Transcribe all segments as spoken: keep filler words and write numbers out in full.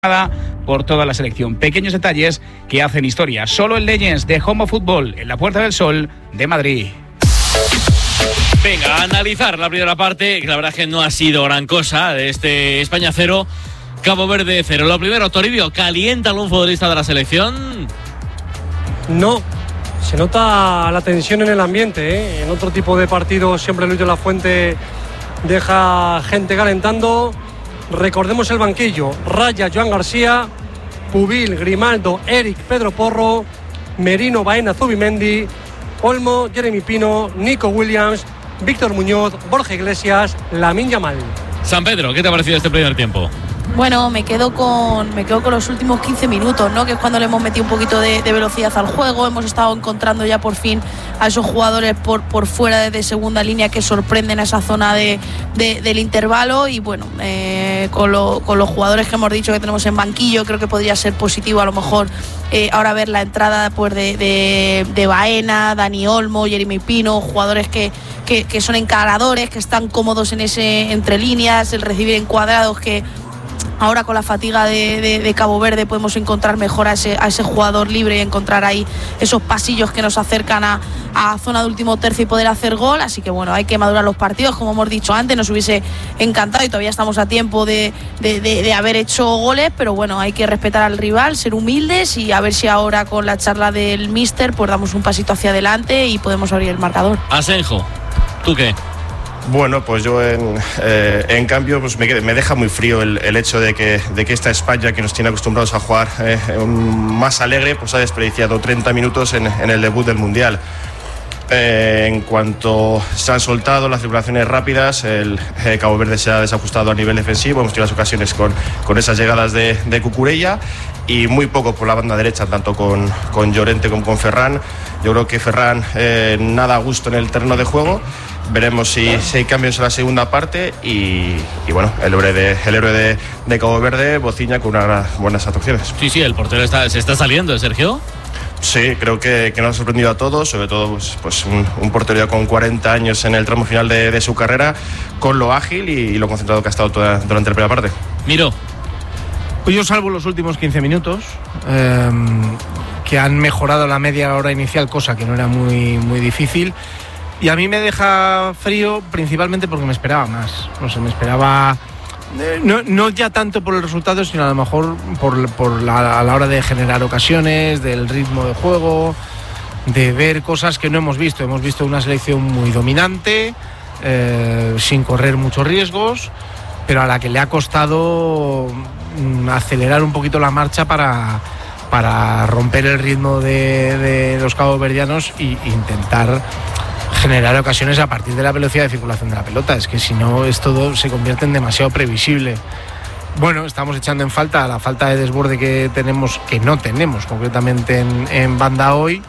por toda la selección. Pequeños detalles que hacen historia. Solo en Legends de Homo Fútbol, en la Puerta del Sol de Madrid. Venga, a analizar la primera parte, que la verdad es que no ha sido gran cosa, de este España cero, Cabo Verde cero. Lo primero, Toribio, ¿calienta algún futbolista de la selección? No, se nota la tensión en el ambiente, ¿eh? En otro tipo de partidos siempre Luis de la Fuente deja gente calentando. Recordemos el banquillo: Raya, Joan García, Pubil, Grimaldo, Eric, Pedro Porro, Merino, Baena, Zubimendi, Olmo, Jeremy Pino, Nico Williams, Víctor Muñoz, Borja Iglesias, Lamine Yamal. San Pedro, ¿qué te ha parecido este primer tiempo? Bueno, me quedo con me quedo con los últimos quince minutos, ¿no? Que es cuando le hemos metido un poquito de, de velocidad al juego. Hemos estado encontrando ya por fin a esos jugadores por, por fuera de segunda línea que sorprenden a esa zona de, de, del intervalo. Y bueno, eh, con, lo, con los jugadores que hemos dicho que tenemos en banquillo, creo que podría ser positivo a lo mejor eh, ahora ver la entrada pues, de, de, de Baena, Dani Olmo, Jeremy Pino, jugadores que, que, que son encaradores, que están cómodos en ese entre líneas, el recibir encuadrados, que ahora con la fatiga de, de, de Cabo Verde podemos encontrar mejor a ese, a ese jugador libre y encontrar ahí esos pasillos que nos acercan a, a zona de último tercio y poder hacer gol. Así que bueno, hay que madurar los partidos, como hemos dicho antes. Nos hubiese encantado y todavía estamos a tiempo de, de, de, de haber hecho goles, pero bueno, hay que respetar al rival, ser humildes y a ver si ahora con la charla del míster pues damos un pasito hacia adelante y podemos abrir el marcador. Asenjo, ¿tú qué? Bueno, pues yo en, eh, en cambio pues me, me deja muy frío el, el hecho de que, de que esta España, que nos tiene acostumbrados a jugar eh, más alegre, pues ha desperdiciado treinta minutos en, en el debut del Mundial. Eh, en cuanto se han soltado las circulaciones rápidas, el eh, Cabo Verde se ha desajustado a nivel defensivo. Hemos tenido las ocasiones con, con esas llegadas de, de Cucurella y muy poco por la banda derecha, tanto con, con Llorente como con Ferran. Yo creo que Ferran eh, nada a gusto en el terreno de juego. Veremos si, si hay cambios en la segunda parte y, y bueno, el héroe, de, el héroe de, de Cabo Verde, Bociña, con unas buenas actuaciones. Sí, sí, el portero está, se está saliendo, ¿Sergio? Sí, creo que, que nos ha sorprendido a todos, sobre todo pues, pues un, un portero ya con cuarenta años en el tramo final de, de su carrera, con lo ágil y, y lo concentrado que ha estado toda, durante la primera parte. Miro. Pues yo salvo los últimos quince minutos, eh, que han mejorado la media hora inicial, cosa que no era muy, muy difícil. Y a mí me deja frío principalmente porque me esperaba más. No sé, me esperaba... Eh, no, no ya tanto por el resultado, sino a lo mejor por, por la, a la hora de generar ocasiones, del ritmo de juego, de ver cosas que no hemos visto. Hemos visto una selección muy dominante, eh, sin correr muchos riesgos, pero a la que le ha costado mm, acelerar un poquito la marcha para, para romper el ritmo de, de los caboverdianos e intentar generar ocasiones a partir de la velocidad de circulación de la pelota. Es que si no, es todo se convierte en demasiado previsible. Bueno, estamos echando en falta la falta de desborde que tenemos, que no tenemos concretamente en, en banda hoy.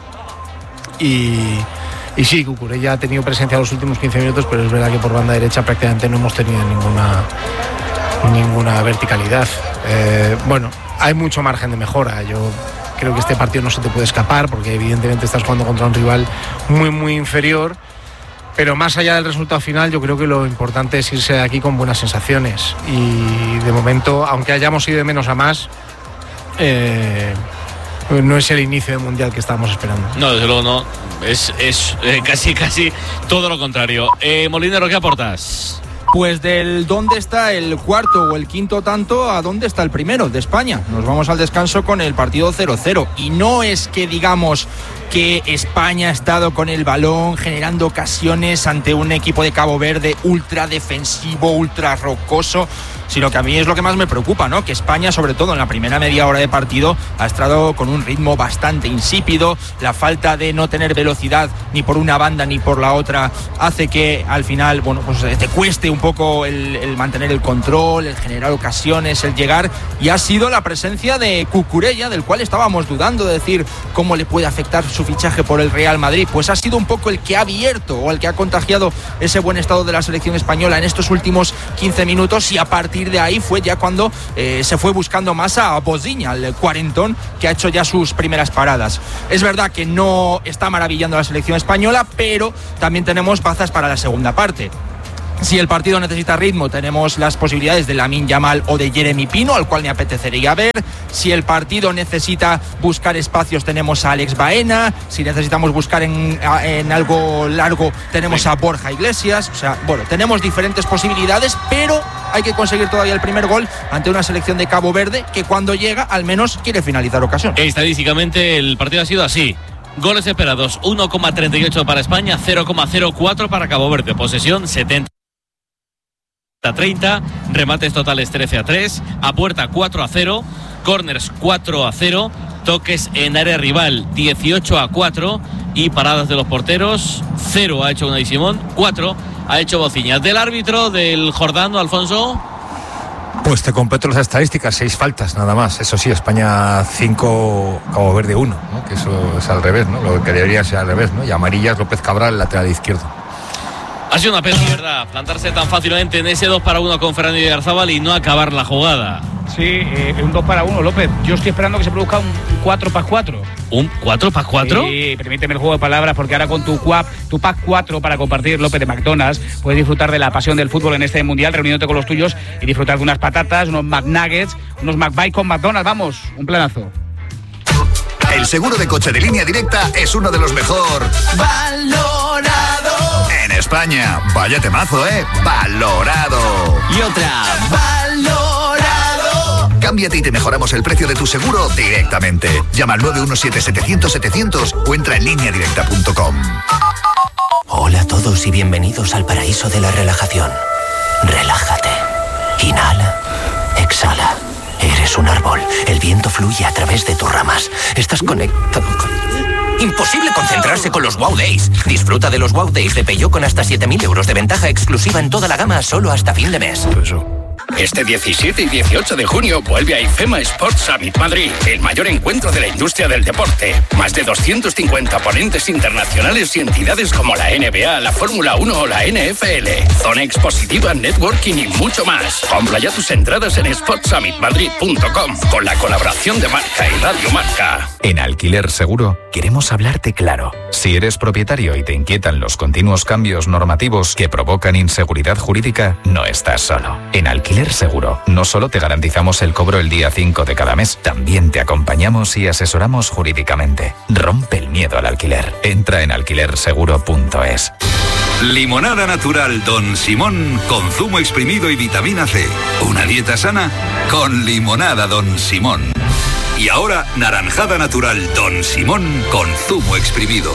Y, y sí, Cucurella ha tenido presencia los últimos quince minutos, pero es verdad que por banda derecha prácticamente no hemos tenido ninguna, ninguna verticalidad. Eh, bueno, hay mucho margen de mejora. Yo creo que este partido no se te puede escapar porque evidentemente estás jugando contra un rival muy muy inferior, pero más allá del resultado final yo creo que lo importante es irse de aquí con buenas sensaciones y de momento, aunque hayamos ido de menos a más, eh, no es el inicio del Mundial que estábamos esperando. No, desde luego no, es, es eh, casi casi todo lo contrario. eh, Molinero, ¿qué aportas? Pues del dónde está el cuarto o el quinto tanto a dónde está el primero, de España. Nos vamos al descanso con el partido cero cero. Y no es que digamos que España ha estado con el balón generando ocasiones ante un equipo de Cabo Verde ultra defensivo, ultra rocoso, sino que a mí es lo que más me preocupa, ¿no? Que España, sobre todo en la primera media hora de partido, ha estado con un ritmo bastante insípido. La falta de no tener velocidad ni por una banda ni por la otra hace que al final, bueno, pues te cueste un poco el, el mantener el control, el generar ocasiones, el llegar, y ha sido la presencia de Cucurella, del cual estábamos dudando de decir cómo le puede afectar su fichaje por el Real Madrid. Pues ha sido un poco el que ha abierto o el que ha contagiado ese buen estado de la selección española en estos últimos quince minutos, y a partir de ahí fue ya cuando eh, se fue buscando más a Bociña, el cuarentón, que ha hecho ya sus primeras paradas. Es verdad que no está maravillando la selección española, pero también tenemos bazas para la segunda parte. Si el partido necesita ritmo, tenemos las posibilidades de Lamine Yamal o de Jeremy Pino, al cual me apetecería ver. Si el partido necesita buscar espacios, tenemos a Alex Baena. Si necesitamos buscar en, en algo largo, tenemos a Borja Iglesias. O sea, bueno, tenemos diferentes posibilidades, pero hay que conseguir todavía el primer gol ante una selección de Cabo Verde que cuando llega, al menos quiere finalizar ocasión. Estadísticamente, el partido ha sido así. Goles esperados, uno coma treinta y ocho para España, cero coma cero cuatro para Cabo Verde. Posesión, setenta a treinta, remates totales trece a tres, a puerta cuatro a cero, corners cuatro a cero, toques en área rival dieciocho a cuatro y paradas de los porteros, cero ha hecho Unai Simón, cuatro ha hecho Bociñas. Del árbitro, del Jordano, Alfonso. Pues te completo las estadísticas, seis faltas nada más. Eso sí, España cinco, Cabo Verde uno, ¿no? Que eso es al revés, ¿no? Lo que debería ser al revés, ¿no? Y amarillas López Cabral, lateral izquierdo. Ha sido una pena, ¿verdad? Plantarse tan fácilmente en ese dos para uno con Fernando Yarzábal y no acabar la jugada. Sí, eh, un dos para uno, López. Yo estoy esperando que se produzca un cuatro para cuatro. ¿Un cuatro para cuatro? Sí, permíteme el juego de palabras, porque ahora con tu, cuap, tu pack cuatro para compartir, López, de McDonald's, puedes disfrutar de la pasión del fútbol en este mundial, reuniéndote con los tuyos y disfrutar de unas patatas, unos McNuggets, unos McBite con McDonald's. Vamos, un planazo. El seguro de coche de Línea Directa es uno de los mejor valorado en España. Vaya temazo, ¿eh? Valorado. Y otra, valorado. Cámbiate y te mejoramos el precio de tu seguro directamente. Llama al nueve uno siete, setecientos, setecientos o entra en línea directa punto com. Hola a todos y bienvenidos al paraíso de la relajación. Relájate. Inhala. Exhala. Eres un árbol. El viento fluye a través de tus ramas. Estás conectado con... Imposible concentrarse con los Wow Days. Disfruta de los Wow Days de Peugeot con hasta siete mil euros de ventaja exclusiva en toda la gama solo hasta fin de mes. Este diecisiete y dieciocho de junio vuelve a IFEMA Sports Summit Madrid, el mayor encuentro de la industria del deporte. Más de doscientos cincuenta ponentes internacionales y entidades como la N B A, la Fórmula uno o la N F L. Zona expositiva, networking y mucho más. Compra ya tus entradas en sports summit madrid punto com con la colaboración de Marca y Radio Marca. En Alquiler Seguro queremos hablarte claro. Si eres propietario y te inquietan los continuos cambios normativos que provocan inseguridad jurídica, no estás solo. En Alquiler Seguro no solo te garantizamos el cobro el día cinco de cada mes, también te acompañamos y asesoramos jurídicamente. Rompe el miedo al alquiler. Entra en alquiler seguro punto es. Limonada natural Don Simón con zumo exprimido y vitamina C. Una dieta sana con limonada Don Simón. Y ahora, naranjada natural Don Simón con zumo exprimido.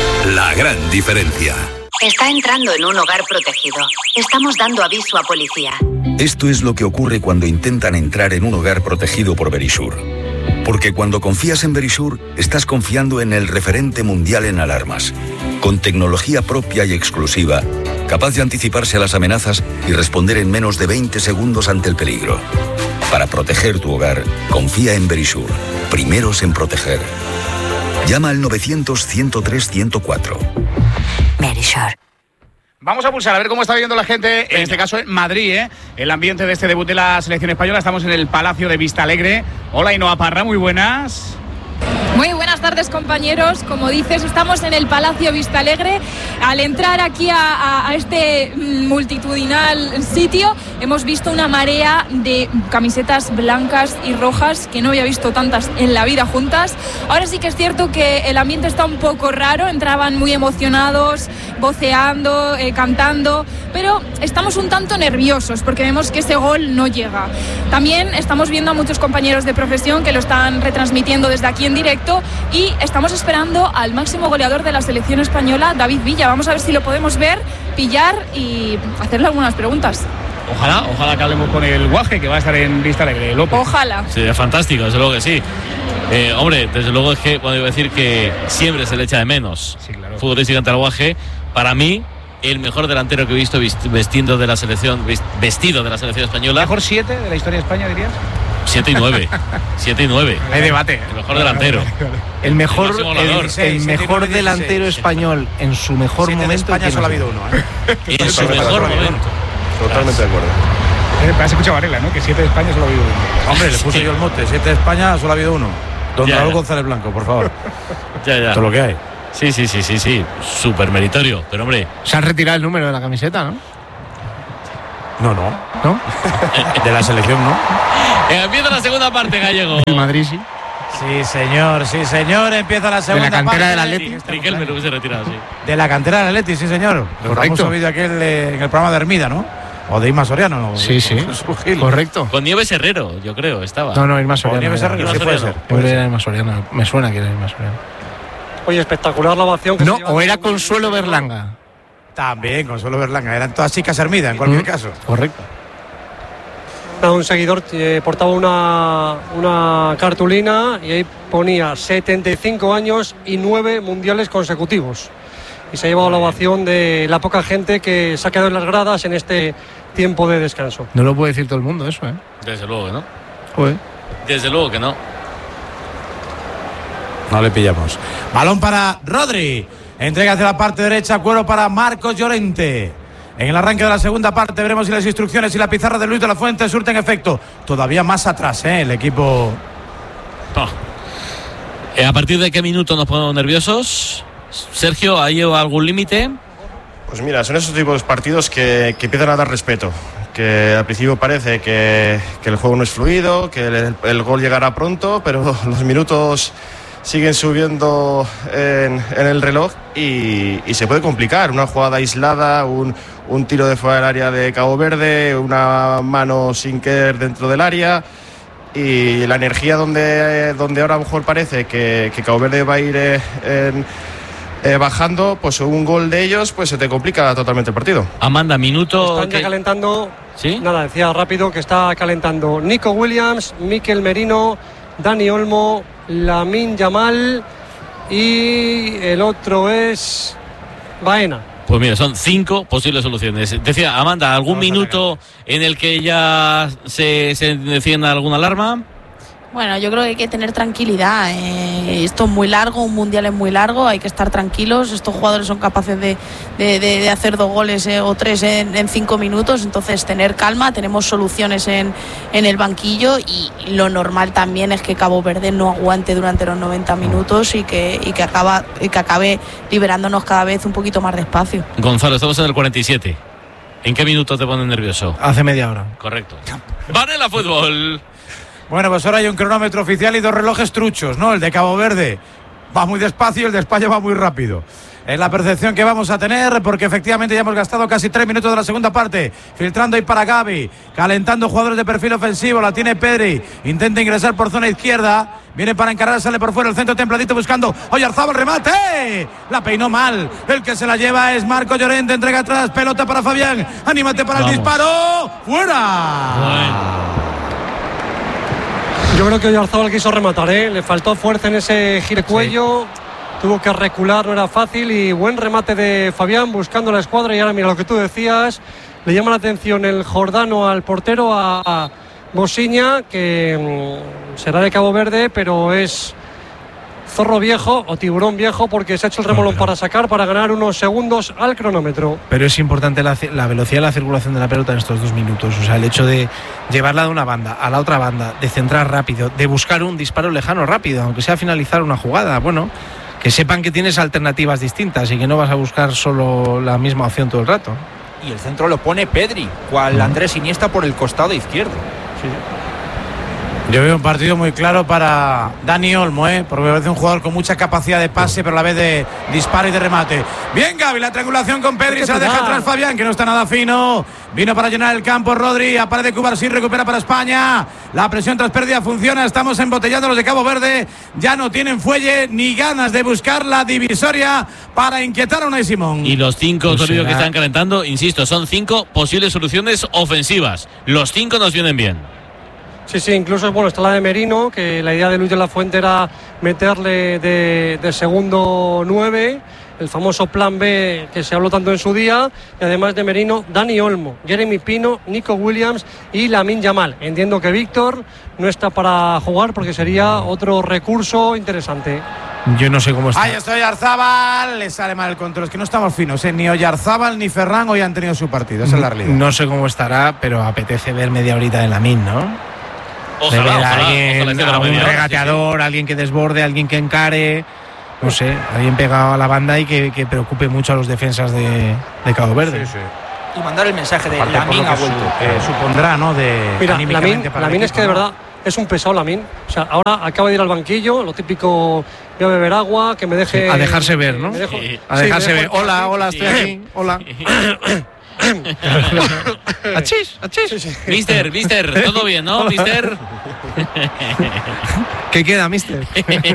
La gran diferencia. Está entrando en un hogar protegido. Estamos dando aviso a policía. Esto es lo que ocurre cuando intentan entrar en un hogar protegido por Verisure. Porque cuando confías en Verisure, estás confiando en el referente mundial en alarmas. Con tecnología propia y exclusiva, capaz de anticiparse a las amenazas y responder en menos de veinte segundos ante el peligro. Para proteger tu hogar, confía en Verisure. Primeros en proteger. Llama al novecientos, ciento tres, ciento cuatro. Verisure. Vamos a pulsar a ver cómo está viendo la gente, en este caso en Madrid, ¿eh? El ambiente de este debut de la selección española. Estamos en el Palacio de Vistalegre. Hola, Ainhoa Parra, muy buenas. Muy buenas tardes, compañeros. Como dices, estamos en el Palacio Vistalegre. Al entrar aquí a, a, a este multitudinal sitio, hemos visto una marea de camisetas blancas y rojas, que no había visto tantas en la vida juntas. Ahora sí que es cierto que el ambiente está un poco raro. Entraban muy emocionados, voceando, eh, cantando, pero estamos un tanto nerviosos porque vemos que ese gol no llega. También estamos viendo a muchos compañeros de profesión que lo están retransmitiendo desde aquí en directo y estamos esperando al máximo goleador de la selección española, David Villa. Vamos a ver si lo podemos ver, pillar y hacerle algunas preguntas. Ojalá, ojalá que hablemos con el Guaje, que va a estar en Vistalegre, López. Ojalá. Sí, es fantástico, desde luego que sí. Eh, hombre, desde luego es que, bueno, iba a decir que siempre se le echa de menos. Sí, claro. Futbolísticamente al Guaje. Para mí, el mejor delantero que he visto vestiendo de la selección, vestido de la selección española. ¿Mejor siete de la historia de España, dirías? siete y nueve. siete y nueve. Hay debate. El mejor delantero. El mejor, el el, el mejor delantero español en su mejor siete momento. De España solo ha habido uno, ¿eh? En su mejor momento. Totalmente de acuerdo. Has escuchado Varela, ¿no? Que siete de España solo ha habido uno. Hombre, le puse yo el mote. Siete de España solo ha habido uno. Don Ya, Raúl ya. González Blanco, por favor. Ya, ya. Todo lo que hay. Sí, sí, sí, sí, sí. Súper meritorio. Pero, hombre, Se han retirado el número de la camiseta, ¿no? No, no. ¿No? De la selección, ¿no? Empieza la segunda parte, Gallego. El Madrid sí. Sí, señor, sí, señor. Empieza la segunda parte. De la cantera parte. del Atleti. Riquelme lo hubiese retirado, sí. De la cantera del Atleti, sí, señor. El famoso vídeo aquel eh, en el programa de Hermida, ¿no? O de Isma Soriano, ¿no? Sí, sí. Correcto. Con Nieves Herrero, yo creo, estaba. No, no, Isma Soriano. O Nieves Herrero, sí puede ser. Puede ser Isma Soriano. Me suena que era Isma Soriano. Oye, espectacular la ovación. Que no, se o era Consuelo Berlanga. También, Consuelo Berlanga. Eran todas chicas Hermida, en cualquier mm, caso. Correcto. Un seguidor eh, portaba una, una cartulina y ahí ponía setenta y cinco años y nueve mundiales consecutivos. Y se ha llevado la ovación de la poca gente que se ha quedado en las gradas en este tiempo de descanso. No lo puede decir todo el mundo eso, ¿eh? Desde luego que no. Joder. Desde luego que no. No le pillamos. Balón para Rodri. Entrega hacia la parte derecha, Cuero para Marcos Llorente. En el arranque de la segunda parte veremos si las instrucciones y la pizarra de Luis de la Fuente surten efecto. Todavía más atrás, ¿eh? El equipo. Oh. ¿A partir de qué minuto nos ponemos nerviosos? Sergio, ¿hay algún límite? Pues mira, son esos tipos de partidos que, que empiezan a dar respeto. Que al principio parece que, que el juego no es fluido, que el, el gol llegará pronto, pero los minutos siguen subiendo en, en el reloj y, y se puede complicar. Una jugada aislada, un, un tiro de fuera del área de Cabo Verde, una mano sin querer dentro del área y la energía donde, donde ahora a lo mejor parece que, que Cabo Verde va a ir eh, en, eh, bajando, pues un gol de ellos pues se te complica totalmente el partido. Amanda, minuto... Están ya que... calentando, ¿sí? Nada, decía rápido que está calentando Nico Williams, Mikel Merino, Dani Olmo, Lamine Yamal y el otro es Baena. Pues mira, son cinco posibles soluciones. Decía Amanda, ¿algún minuto en el que ya se, se encienda alguna alarma? Bueno, yo creo que hay que tener tranquilidad. Eh, esto es muy largo, un mundial es muy largo, hay que estar tranquilos. Estos jugadores son capaces de, de, de, de hacer dos goles eh, o tres en, en cinco minutos, entonces tener calma, tenemos soluciones en, en el banquillo y lo normal también es que Cabo Verde no aguante durante los noventa minutos y que, y que, acaba, y que acabe liberándonos cada vez un poquito más despacio. Gonzalo, estamos en el cuarenta y siete. ¿En qué minuto te pones nervioso? Hace media hora. Correcto. Varela Fútbol. Bueno, pues ahora hay un cronómetro oficial y dos relojes truchos, ¿no? El de Cabo Verde va muy despacio y el de España va muy rápido. Es la percepción que vamos a tener porque efectivamente ya hemos gastado casi tres minutos de la segunda parte. Filtrando ahí para Gavi, calentando jugadores de perfil ofensivo, la tiene Pedri, intenta ingresar por zona izquierda, viene para encarar, sale por fuera, el centro templadito buscando Oyarzábal, remate, la peinó mal, el que se la lleva es Marco Llorente, entrega atrás, pelota para Fabián, anímate para Vamos. El disparo, fuera. Bueno. Yo creo que Oyarzábal quiso rematar, ¿eh? Le faltó fuerza en ese girecuello, sí. Tuvo que recular, no era fácil y buen remate de Fabián buscando la escuadra y ahora mira lo que tú decías, le llama la atención el jordano al portero, a, a Bosiña, que mmm, será de Cabo Verde, pero es zorro viejo o tiburón viejo porque se ha hecho el remolón no, pero... para sacar, para ganar unos segundos al cronómetro. Pero es importante la, la velocidad de la circulación de la pelota en estos dos minutos. O sea, el hecho de llevarla de una banda a la otra banda, de centrar rápido, de buscar un disparo lejano rápido, aunque sea finalizar una jugada. Bueno, que sepan que tienes alternativas distintas y que no vas a buscar solo la misma opción todo el rato. Y el centro lo pone Pedri, cual Andrés Iniesta por el costado izquierdo. Sí. Yo veo un partido muy claro para Dani Olmo, ¿eh? Porque me parece un jugador con mucha capacidad de pase, pero a la vez de disparo y de remate. Bien, Gavi, la triangulación con Pedri, se la deja atrás Fabián, que no está nada fino. Vino para llenar el campo Rodri, aparece Cubarsí, recupera para España. La presión tras pérdida funciona, estamos embotellando los de Cabo Verde. Ya no tienen fuelle ni ganas de buscar la divisoria para inquietar a Unai Simón. Y los cinco pues que están calentando, insisto, son cinco posibles soluciones ofensivas. Los cinco nos vienen bien. Sí, sí, incluso bueno, está la de Merino, que la idea de Luis de la Fuente era meterle de, de segundo nueve, el famoso plan B que se habló tanto en su día, y además de Merino, Dani Olmo, Jeremy Pino, Nico Williams y Lamine Yamal. Entiendo que Víctor no está para jugar porque sería otro recurso interesante. Yo no sé cómo está. Ahí está Oyarzábal, le sale mal el control. Es que no estamos finos, ¿eh? Ni Oyarzábal ni Ferran hoy han tenido su partido, esa es la realidad. No sé cómo estará, pero apetece ver media horita de Lamine, ¿no? Ojalá, de ver ojalá, a alguien, ojalá, a un media, regateador, sí, sí. Alguien que desborde, alguien que encare, no sé, alguien pegado a la banda y que, que preocupe mucho a los defensas de, de Cabo Verde. Sí, sí. y mandar el mensaje de Aparte, Lamine por lo ha que vuelto. su- eh, supondrá, ¿no? De Mira, anímicamente Lamine, para el Lamine es equipo, que de ¿no? verdad es un pesado Lamine. O sea, ahora acaba de ir al banquillo, lo típico, voy a beber agua, que me deje... A dejarse ver, ¿no? me dejo- Sí. sí, A dejarse me ver. dejo- Hola, hola, estoy aquí. Hola. Achis, achis. Mister, mister, todo bien, ¿no, mister? ¿Qué queda, mister?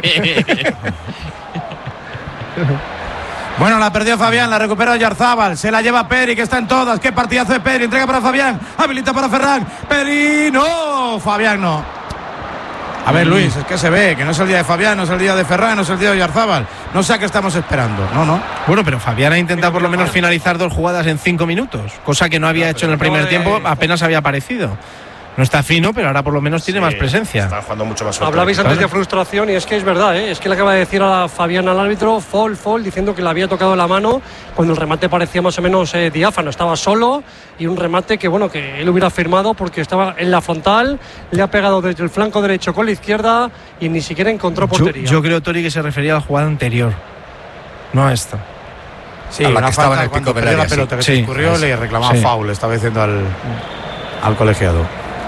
Bueno, la perdió Fabián, la recuperó Yarzábal, se la lleva Pedri, que está en todas. Qué partidazo de Pedri, entrega para Fabián, habilita para Ferran. Pedri, no, Fabián no. A ver, Luis, es que se ve que no es el día de Fabián, no es el día de Ferran, no es el día de Yarzábal. No sé a qué estamos esperando, no, no. Bueno, pero Fabián ha intentado por lo menos finalizar dos jugadas en cinco minutos, cosa que no había hecho en el primer tiempo, apenas había aparecido. No está fino, pero ahora por lo menos tiene más presencia. Está jugando mucho más suelto. Hablabais antes de frustración y es que es verdad, ¿eh? Es que le acaba de decir a Fabián al árbitro, fall, fall, diciendo que le había tocado la mano cuando el remate parecía más o menos eh, diáfano, estaba solo y un remate que bueno, que él hubiera firmado porque estaba en la frontal, le ha pegado desde el flanco derecho con la izquierda y ni siquiera encontró Yo, portería. yo creo, Tori, que se refería a la jugada anterior, no a esta. Sí, a la una que estaba falta en el cuando pico del perdió área, la pelota sí. que Sí, se escurrió, sí. le reclamaba Sí. foul, estaba diciendo al, al colegiado.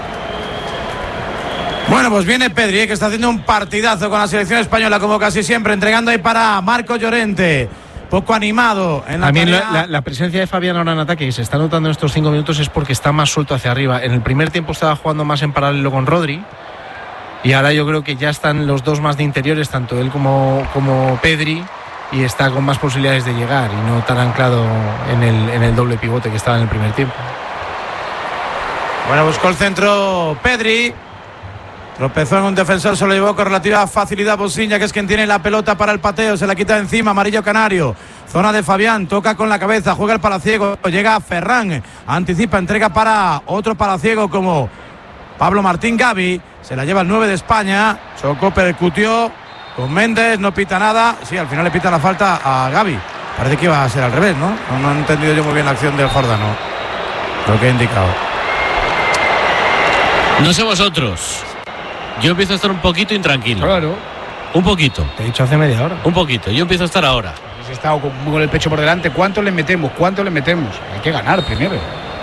Bueno, pues viene Pedri, eh, que está haciendo un partidazo con la selección española, como casi siempre, entregando ahí para Marco Llorente. Poco animado en la También tarea. la, la- la presencia de Fabián ahora en ataque, que se está notando en estos cinco minutos, es porque está más suelto hacia arriba. En el primer tiempo estaba jugando más en paralelo con Rodri. Y ahora yo creo que ya están los dos más de interiores, tanto él como, como Pedri, y está con más posibilidades de llegar y no tan anclado en el, en el doble pivote que estaba en el primer tiempo. Bueno, buscó el centro Pedri. Tropezó en un defensor, se lo llevó con relativa facilidad Bosiña, que es quien tiene la pelota para el pateo, se la quita de encima, amarillo canario. Zona de Fabián, toca con la cabeza, juega el palaciego, llega Ferran, anticipa, entrega para otro palaciego como Pablo Martín Gavi, se la lleva el nueve de España, chocó, percutió con Méndez, no pita nada, sí, al final le pita la falta a Gavi. Parece que iba a ser al revés, ¿no? No, no he entendido yo muy bien la acción del Jordano, lo que he indicado. No sé vosotros. Yo empiezo a estar un poquito intranquilo. Claro. Un poquito. Te he dicho hace media hora. Un poquito. Yo empiezo a estar ahora. Si está con, con el pecho por delante, ¿cuánto le metemos? ¿Cuánto le metemos? Hay que ganar primero.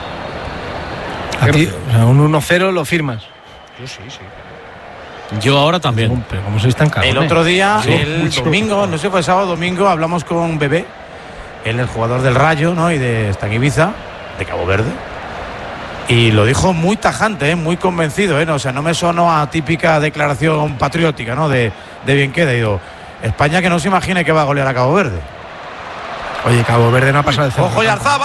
A ti, o sea, un uno cero lo firmas. Yo sí, sí. Yo ahora también. Pero como sois tan cabrones. El otro día, Sí, el mucho. domingo, no sé, fue sábado o domingo, hablamos con Bebé, él es el jugador del Rayo, ¿no? Y de Stan Ibiza, de Cabo Verde. Y lo dijo muy tajante, ¿eh? Muy convencido, ¿eh? No, o sea, no me sonó a típica declaración patriótica, ¿no? De, de bien queda. Digo, España que no se imagine que va a golear a Cabo Verde. Oye, Cabo Verde no ha pasado de cero. ¡Ojo, Yarzábal!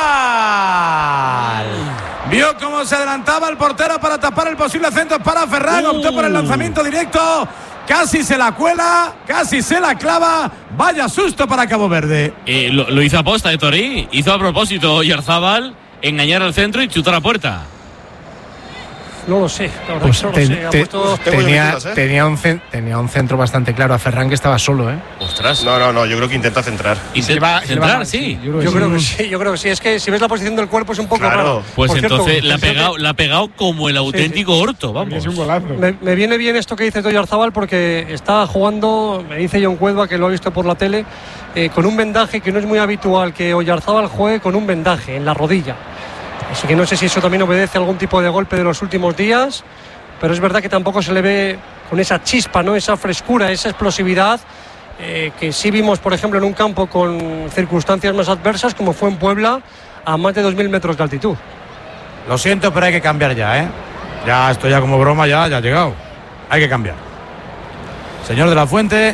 Vio cómo se adelantaba el portero para tapar el posible centro para Ferran. Uh. Optó por el lanzamiento directo. Casi se la cuela, casi se la clava. Vaya susto para Cabo Verde. Eh, lo, lo hizo a posta de Tori. Hizo a propósito Yarzábal engañar al centro y chutar a puerta. No lo sé, la verdad Pues que no lo te- sé. Ha te- puesto- tenía, tenía, un cen- tenía un centro bastante claro a Ferran, que estaba solo, ¿eh? Ostras. No, no, no, yo creo que intenta centrar. Y se va a centrar, sí. Yo creo que sí, yo creo que sí. Es que si ves la posición del cuerpo es un poco Claro. raro. Pues Por cierto, entonces la ha fíjate, pegado, la ha pegado como el auténtico orto, vamos. Me, me viene bien esto que dice Oyarzábal porque está jugando, me dice John Cuelva, que lo ha visto por la tele, eh, con un vendaje que no es muy habitual que Oyarzábal juegue con un vendaje en la rodilla. Así que no sé si eso también obedece a algún tipo de golpe de los últimos días, pero es verdad que tampoco se le ve con esa chispa, ¿no? Esa frescura, esa explosividad eh, que sí vimos, por ejemplo, en un campo con circunstancias más adversas, como fue en Puebla, a más de dos mil metros de altitud. Lo siento, pero hay que cambiar ya, ¿eh? Ya, esto ya como broma, ya, ya ha llegado. Hay que cambiar. Señor de la Fuente,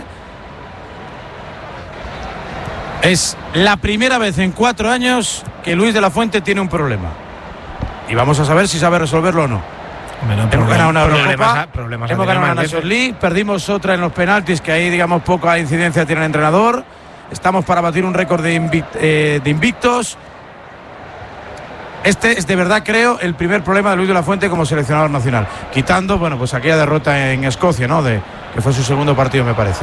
es la primera vez en cuatro años que Luis de la Fuente tiene un problema. Y vamos a saber si sabe resolverlo o no. Hemos ganado una problemas, Eurocopa, problemas hemos ganado una Alemania, Nations League, perdimos otra en los penaltis, que ahí, digamos, poca incidencia tiene el entrenador. Estamos para batir un récord de, invic- eh, de invictos. Este es, de verdad, creo, el primer problema de Luis de la Fuente como seleccionador nacional. Quitando, bueno, pues aquella derrota en Escocia, ¿no? De, que fue su segundo partido, me parece.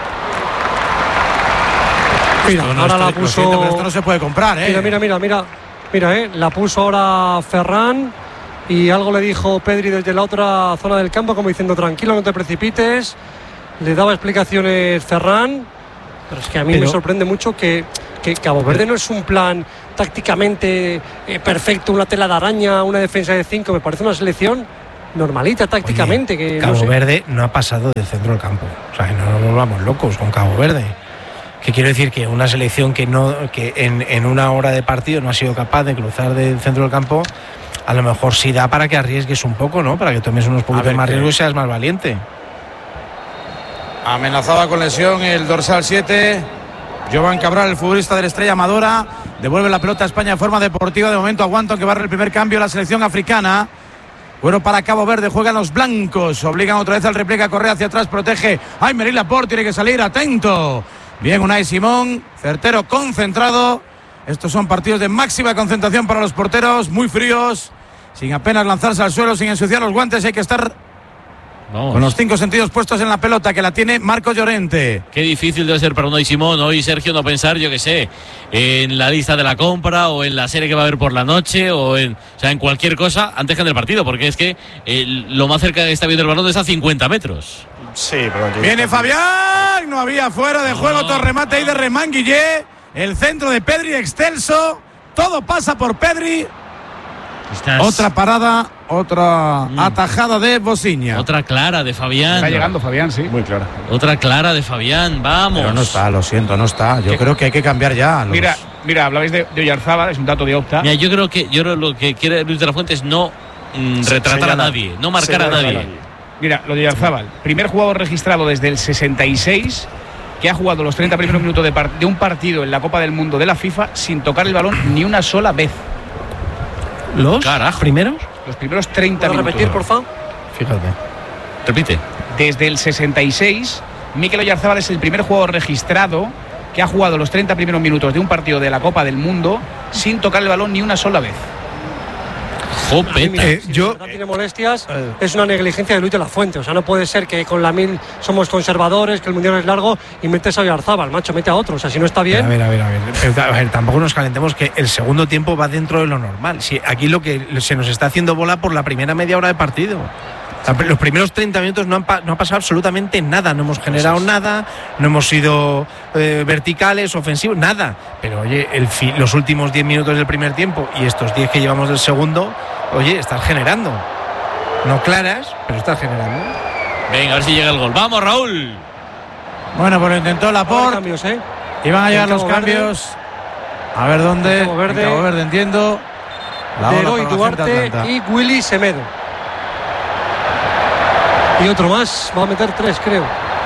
Mira, Esto no, ahora esto- la lo puso. siento, pero esto no se puede comprar, ¿eh? Mira, mira, mira, mira. Mira, eh, la puso ahora Ferran y algo le dijo Pedri desde la otra zona del campo, como diciendo tranquilo, no te precipites. Le daba explicaciones Ferran, pero es que a mí Pero- me sorprende mucho que, que Cabo Verde no es un plan tácticamente eh, perfecto, una tela de araña, una defensa de cinco. Me parece una selección normalita tácticamente. Oye, que Cabo no sé. Verde no ha pasado del centro del campo. O sea, que no nos volvamos locos con Cabo Verde. Que quiero decir que una selección que no que en, en una hora de partido no ha sido capaz de cruzar del centro del campo, a lo mejor sí da para que arriesgues un poco, ¿no? Para que tomes unos poquitos más riesgos y seas más valiente. Amenazaba con lesión el dorsal siete. Jovan Cabral, el futbolista de la Estrella Amadora. Devuelve la pelota a España de forma deportiva. De momento aguanta que barre el primer cambio la selección africana. Bueno, para Cabo Verde juegan los blancos. Obligan otra vez al repliegue a correr hacia atrás. Protege a Aymeric Laporte. Tiene que salir. Atento. Bien, Unai Simón. Certero, concentrado. Estos son partidos de máxima concentración para los porteros. Muy fríos. Sin apenas lanzarse al suelo, sin ensuciar los guantes. Hay que estar Vamos. con los cinco sentidos puestos en la pelota, que la tiene Marcos Llorente. Qué difícil debe ser para Unai Simón hoy, Sergio, no pensar, yo que sé, en la lista de la compra o en la serie que va a haber por la noche o en, o sea, en cualquier cosa antes que en el partido, porque es que eh, lo más cerca que está viendo el balón es a cincuenta metros. Sí, pero viene Fabián, no había fuera de juego, no. Todo remate ahí de Remán Guillé, el centro de Pedri excelso, todo pasa por Pedri. Estás... Otra parada, otra mm. atajada de Bosiña. Otra clara de Fabián. Está llegando Fabián, sí. Muy clara. Otra clara de Fabián, vamos. Pero no está, lo siento, no está. Yo ¿Qué? creo que hay que cambiar ya. Los... Mira, mira, hablabais de, de Oyarzábal, es un dato de Opta. Mira, yo creo que yo creo lo que quiere Luis de la Fuente es no mm, retratar Señala. a nadie, no marcar Señala a nadie. nadie. Mira, lo de Oyarzábal, primer jugador registrado desde el sesenta y seis que ha jugado los treinta primeros minutos de, de un partido en la Copa del Mundo de la FIFA sin tocar el balón ni una sola vez. ¿Los Carajo. primeros? Los primeros treinta minutos. repetir, por favor? Fíjate. Repite. Desde el sesenta y seis, Mikel Oyarzábal es el primer jugador registrado que ha jugado los treinta primeros minutos de un partido de la Copa del Mundo sin tocar el balón ni una sola vez. Mira, eh, si yo no tiene molestias, eh. es una negligencia de Luis de la Fuente. O sea, no puede ser que con la mil somos conservadores, que el mundial es largo y metes a Oyarzábal, macho, mete a otro. O sea, si no está bien. A ver, a ver, a ver. Pero, a ver, tampoco nos calentemos que el segundo tiempo va dentro de lo normal. Si aquí lo que se nos está haciendo bola por la primera media hora de partido. Los primeros treinta minutos no, han pa- no ha pasado absolutamente nada, no hemos generado nada, no hemos sido eh, verticales, ofensivos, nada. Pero oye, el fi- los últimos diez minutos del primer tiempo y estos diez que llevamos del segundo, oye, estás generando. No claras, pero estás generando. Venga, a ver si llega el gol. ¡Vamos, Raúl! Bueno, pues lo intentó Laporte. Cambios, ¿eh? Iban a llegar los cambios. Verde. A ver dónde. Cabo Verde, Cabo Verde entiendo. Leroy Duarte y Willy Semedo. Y otro más, va a meter tres, creo.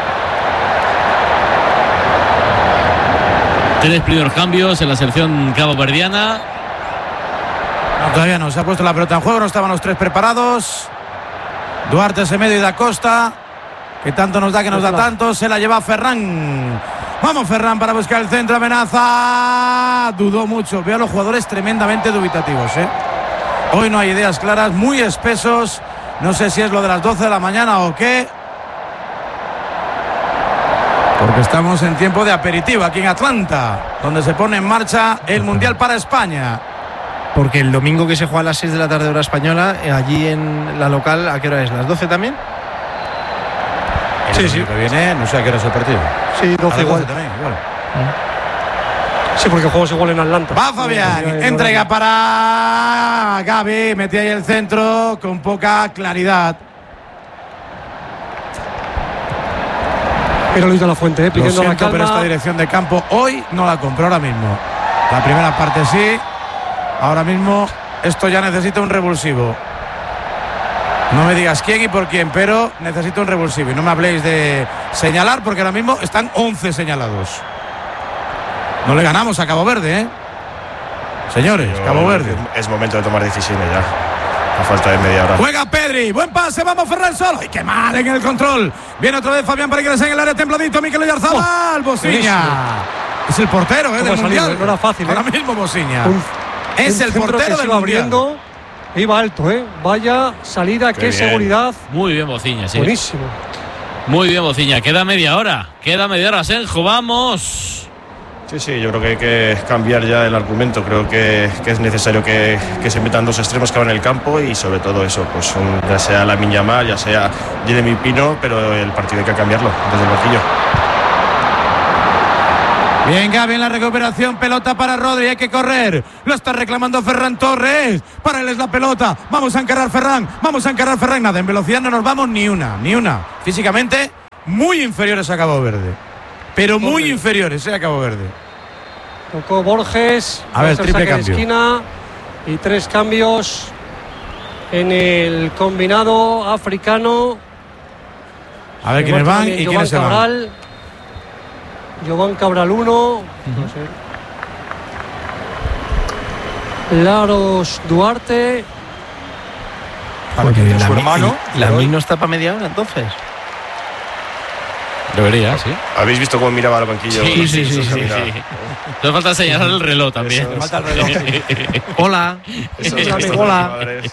Tres primeros cambios en la selección caboverdiana. No, todavía no, se ha puesto la pelota en juego, no estaban los tres preparados. Duarte, Semedo y Da Costa. Que tanto nos da, que nos da tanto. Se la lleva Ferran. Vamos, Ferran, para buscar el centro, amenaza. Dudó mucho. Veo a los jugadores tremendamente dubitativos, ¿eh? Hoy no hay ideas claras, muy espesos. No sé si es lo de las doce de la mañana o qué. Porque estamos en tiempo de aperitivo aquí en Atlanta, donde se pone en marcha el Mundial para España. Porque el domingo que se juega a las seis de la tarde hora española, allí en la local, ¿a qué hora es? ¿Las doce también? El sí, sí. Que viene, no sé a qué hora es el partido. Sí, doce igual. También, igual. Sí, porque juegos igual en Atlanta. Va Fabián, sí, entrega para Gavi, mete ahí el centro con poca claridad. Era Luis de la Fuente, ¿eh? Pidiendo Lo siento, la calma. Pero esta dirección de campo hoy no la compró ahora mismo. La primera parte sí, ahora mismo esto ya necesita un revulsivo. No me digas quién y por quién, pero necesito un revulsivo. Y no me habléis de señalar porque ahora mismo están once señalados. No le ganamos a Cabo Verde, ¿eh? Señores, Yo, Cabo Verde. Es momento de tomar decisiones ya. A falta de media hora. Juega Pedri, buen pase, vamos Ferran solo. ¡Ay, qué mal en el control! Viene otra vez Fabián para ingresar en el área templadito. Mikel Oyarzábal, oh, Bosiña. Es el portero, ¿eh? Del mundial. No era fácil, ¿eh? Ahora mismo Bosiña. Un, es un el portero del mundial. abriendo. Iba alto, ¿eh? Vaya salida, qué, qué seguridad. Muy bien, Bosiña, sí. Buenísimo. Muy bien, Bosiña. Queda media hora. Queda media hora, Senjo. Vamos. Sí, sí, yo creo que hay que cambiar ya el argumento. Creo que, que es necesario que, que se metan dos extremos que van en el campo y sobre todo eso, pues un, ya sea Lamine Yamal, ya sea Jeremy Pino, pero el partido hay que cambiarlo desde el banquillo. Bien, Gaby en la recuperación, pelota para Rodri, hay que correr. Lo está reclamando Ferran Torres. Para él es la pelota. Vamos a encarar Ferran, vamos a encarar Ferran. Nada, en velocidad no nos vamos ni una, ni una. Físicamente, muy inferiores a Cabo Verde. Pero muy Corre. inferiores eh, a Cabo Verde. Tocó Borges. A ver, triple cambio. De esquina y tres cambios en el combinado africano. A ver quiénes van y quiénes se van. Jovan Cabral uno, uh-huh. no sé. Laros Duarte. Porque la, su hermano. ¿La Mí no está para media hora entonces? Debería, sí. ¿Habéis visto cómo miraba el banquillo? Sí, sí, sí. sí, sí, sí. No falta señalar el reloj también. Eso, falta el reloj. Hola. Eso, Hola.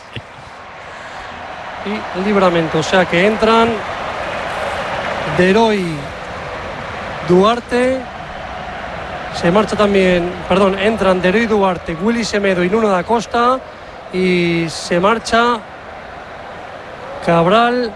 Y Libramento, o sea que entran Deroy, Duarte, se marcha también, perdón, entran Deroy Duarte, Willy Semedo y Nuno da Costa, y se marcha Cabral,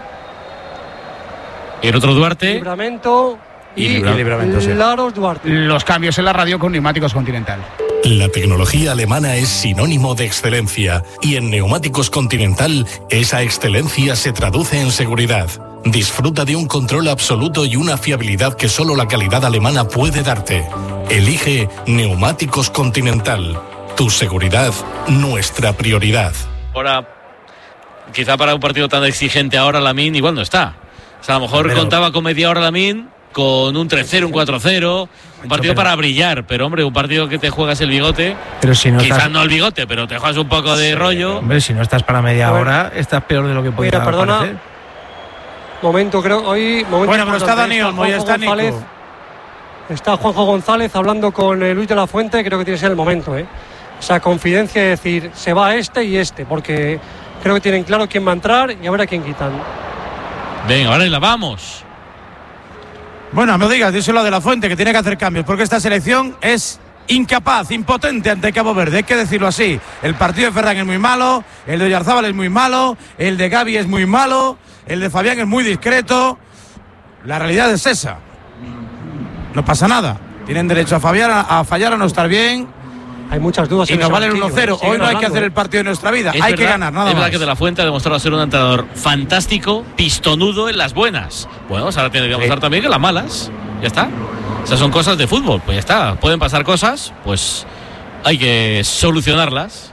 y el otro Duarte, Libramento y, y Libramento, sí. Laros Duarte. Los cambios en la radio con Neumáticos Continental. La tecnología alemana es sinónimo de excelencia y en Neumáticos Continental esa excelencia se traduce en seguridad. Disfruta de un control absoluto y una fiabilidad que solo la calidad alemana puede darte. Elige Neumáticos Continental. Tu seguridad, nuestra prioridad. Ahora, quizá para un partido tan exigente ahora Lamine igual no está. O sea, a lo mejor pero... contaba con media hora Lamine, con un tres cero, un cuatro cero, un partido pero... para brillar, pero hombre, un partido que te juegas el bigote, pero si no quizás estás... no el bigote, pero te juegas un poco de sí, rollo. Hombre, si no estás para media hora, estás peor de lo que podía perdona. parecer. Momento, creo, hoy... Momento bueno, pero está Dani Olmo y está Nico. Está Juanjo González hablando con eh, Luis de la Fuente, creo que tiene que ser el momento, ¿eh? Esa confidencia de decir, se va este y este, porque creo que tienen claro quién va a entrar y a ver a quién quitan. Venga, ahora la vamos. Bueno, me digas, díselo de la Fuente, que tiene que hacer cambios, porque esta selección es incapaz, impotente ante Cabo Verde, hay que decirlo así. El partido de Ferran es muy malo, el de Oyarzábal es muy malo, el de Gaby es muy malo, el de Fabián es muy discreto. La realidad es esa. No pasa nada. Tienen derecho a fallar, a, a fallar, a no estar bien. Hay muchas dudas. Y nos valen uno cero. Hoy no hay que hacer el partido de nuestra vida. Hay que ganar, nada más. Es verdad que De la Fuente ha demostrado ser un entrenador fantástico, pistonudo en las buenas. Bueno, ahora tiene que demostrar sí. también que las malas. Ya está. Esas son cosas de fútbol. Pues ya está. Pueden pasar cosas, pues hay que solucionarlas.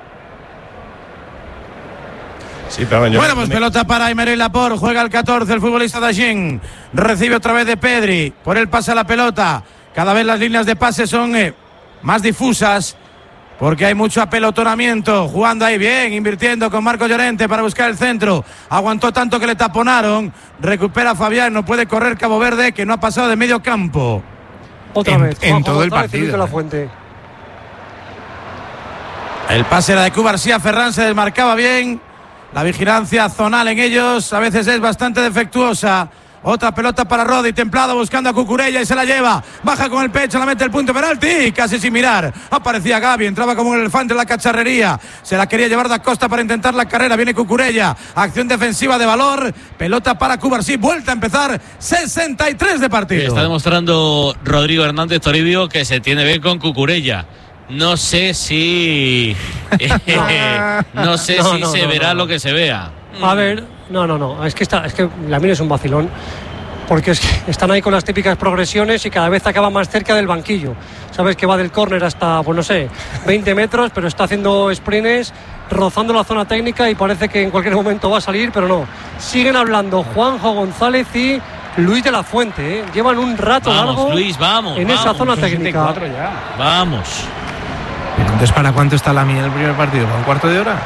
Sí, pero bueno, bueno, pues me... pelota para Aymeric Laporte, juega el catorce, el futbolista de Agen, recibe otra vez de Pedri, por él pasa la pelota, cada vez las líneas de pase son eh, más difusas, porque hay mucho apelotonamiento, jugando ahí bien, invirtiendo con Marco Llorente para buscar el centro, aguantó tanto que le taponaron, recupera Fabián, no puede correr Cabo Verde, que no ha pasado de medio campo. Otra en, vez, en Juan, todo Juan, el partido. De la Fuente. El pase era de Cubarsía, Ferran se desmarcaba bien. La vigilancia zonal en ellos a veces es bastante defectuosa. Otra pelota para Rodri, templado buscando a Cucurella y se la lleva. Baja con el pecho, la mete el punto penalti, casi sin mirar. Aparecía Gaby, entraba como un elefante en la cacharrería. Se la quería llevar da Costa para intentar la carrera. Viene Cucurella, acción defensiva de valor. Pelota para Cubarsí, vuelta a empezar. sesenta y tres de partido. Está demostrando Rodrigo Hernández Toribio que se tiene bien con Cucurella. No sé si eh, no sé no, si no, se no, verá lo que se vea. A ver, no, no, no. Es que está, es que Lamine es un vacilón, porque es que están ahí con las típicas progresiones y cada vez acaba más cerca del banquillo. Sabes que va del córner hasta, pues no sé, veinte metros, pero está haciendo sprints, rozando la zona técnica y parece que en cualquier momento va a salir, pero no. Siguen hablando Juanjo González y Luis de la Fuente, ¿eh? Llevan un rato vamos, largo Luis, vamos, en vamos, esa zona técnica. Ya. Vamos. Entonces, ¿para cuánto está Lamine en el primer partido? ¿Para un cuarto de hora?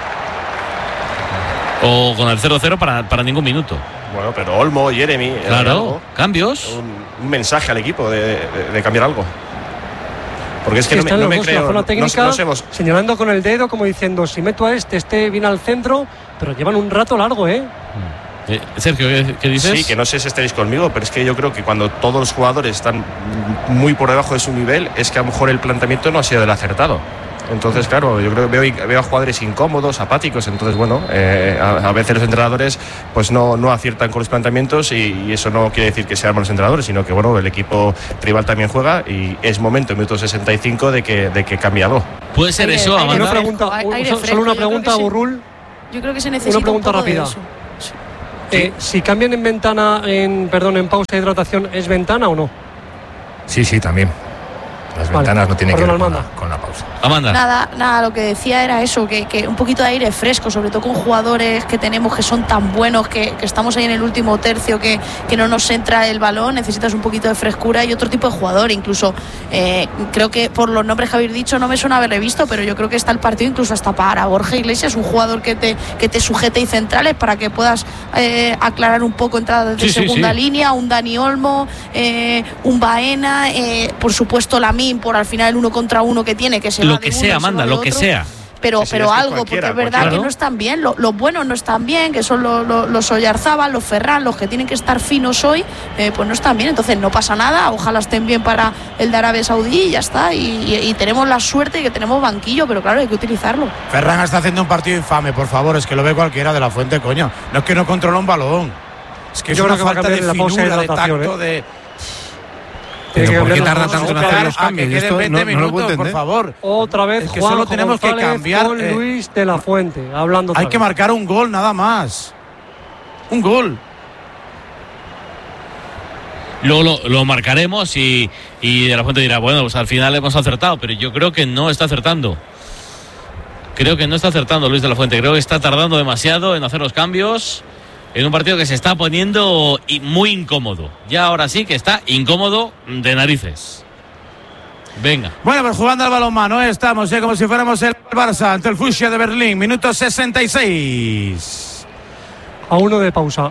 O con el cero cero para, para ningún minuto. Bueno, pero Olmo, Jeremy. Claro, algo, cambios. Un, un mensaje al equipo de, de, de cambiar algo. Porque es que sí, no me, no me dos, creo. La zona técnica, no, no hemos... señalando con el dedo, como diciendo, si meto a este, este viene al centro, pero llevan un rato largo, ¿eh? Eh, Sergio, ¿qué, ¿qué dices? Sí, que no sé si estaréis conmigo, pero es que yo creo que cuando todos los jugadores están muy por debajo de su nivel, es que a lo mejor el planteamiento no ha sido del acertado. Entonces, claro, yo creo que veo, veo a jugadores incómodos, apáticos. Entonces, bueno, eh, a, a veces los entrenadores pues no, no aciertan con los planteamientos y, y eso no quiere decir que sean malos entrenadores, sino que, bueno, el equipo rival también juega y es momento, en minuto sesenta y cinco, de que, de que cambie algo. ¿Puede ser aire, eso, aire, Amanda? Una pregunta, aire solo fresco, una yo pregunta, creo que Burrul. se, yo creo que se necesita Una pregunta un poco rápida. de eso. Eh, si cambian en ventana, en perdón, en pausa de hidratación, ¿es ventana o no? Sí, sí, también. Las Vale. ventanas no tienen Perdón, que ver con Amanda. la, con la pausa. Amanda. Nada, nada, lo que decía era eso, que, que un poquito de aire fresco, sobre todo con jugadores que tenemos que son tan buenos, que, que estamos ahí en el último tercio, que, que no nos entra el balón, necesitas un poquito de frescura y otro tipo de jugador. Incluso eh, creo que por los nombres que habéis dicho no me suena haberle visto, pero yo creo que está el partido incluso hasta para Borja Iglesias, un jugador que te, que te sujete y centrales para que puedas eh, aclarar un poco entradas de Sí, sí, segunda sí. línea, un Dani Olmo, eh, un Baena, eh, por supuesto Lamine, por al final el uno contra uno que tiene, que se Lo va que de uno sea, y se Amanda, va de lo que otro. sea. Pero, Sí, sí, pero es que algo, porque cualquiera, es verdad cualquiera. que no están bien, lo- los buenos no están bien, que son los, los, los Oyarzábal, los Ferran, los que tienen que estar finos hoy, eh, pues no están bien. Entonces no pasa nada, ojalá estén bien para el de Arabia Saudí y ya está. Y, y- y tenemos la suerte de que tenemos banquillo, pero claro, hay que utilizarlo. Ferran está haciendo un partido infame, por favor, es que lo ve cualquiera de la Fuente, coño. No es que no controla un balón. Es que Yo es creo una que va a falta cambiar de en la pausa de finura, de hidratación, tacto, ¿eh? de... Pero Tiene que ¿por qué cambiar tarda los tanto en dos. hacer los a que cambios? queden Esto veinte no, no lo minutos, puedo por entender. favor. Otra vez Es que Juanjo solo tenemos que González cambiar, con eh, Luis de la Fuente, hablando otra Hay que vez. marcar un gol nada más. Un gol. Luego lo, lo marcaremos y, y de la Fuente dirá, bueno, pues al final hemos acertado, pero yo creo que no está acertando. Creo que no está acertando Luis de la Fuente, creo que está tardando demasiado en hacer los cambios en un partido que se está poniendo y- muy incómodo. Ya ahora sí que está incómodo de narices. Venga. Bueno, pues jugando al balonmano, ¿eh? Estamos ¿eh? como si fuéramos el Barça ante el Fuchsia de Berlín, minuto sesenta y seis. A uno de pausa.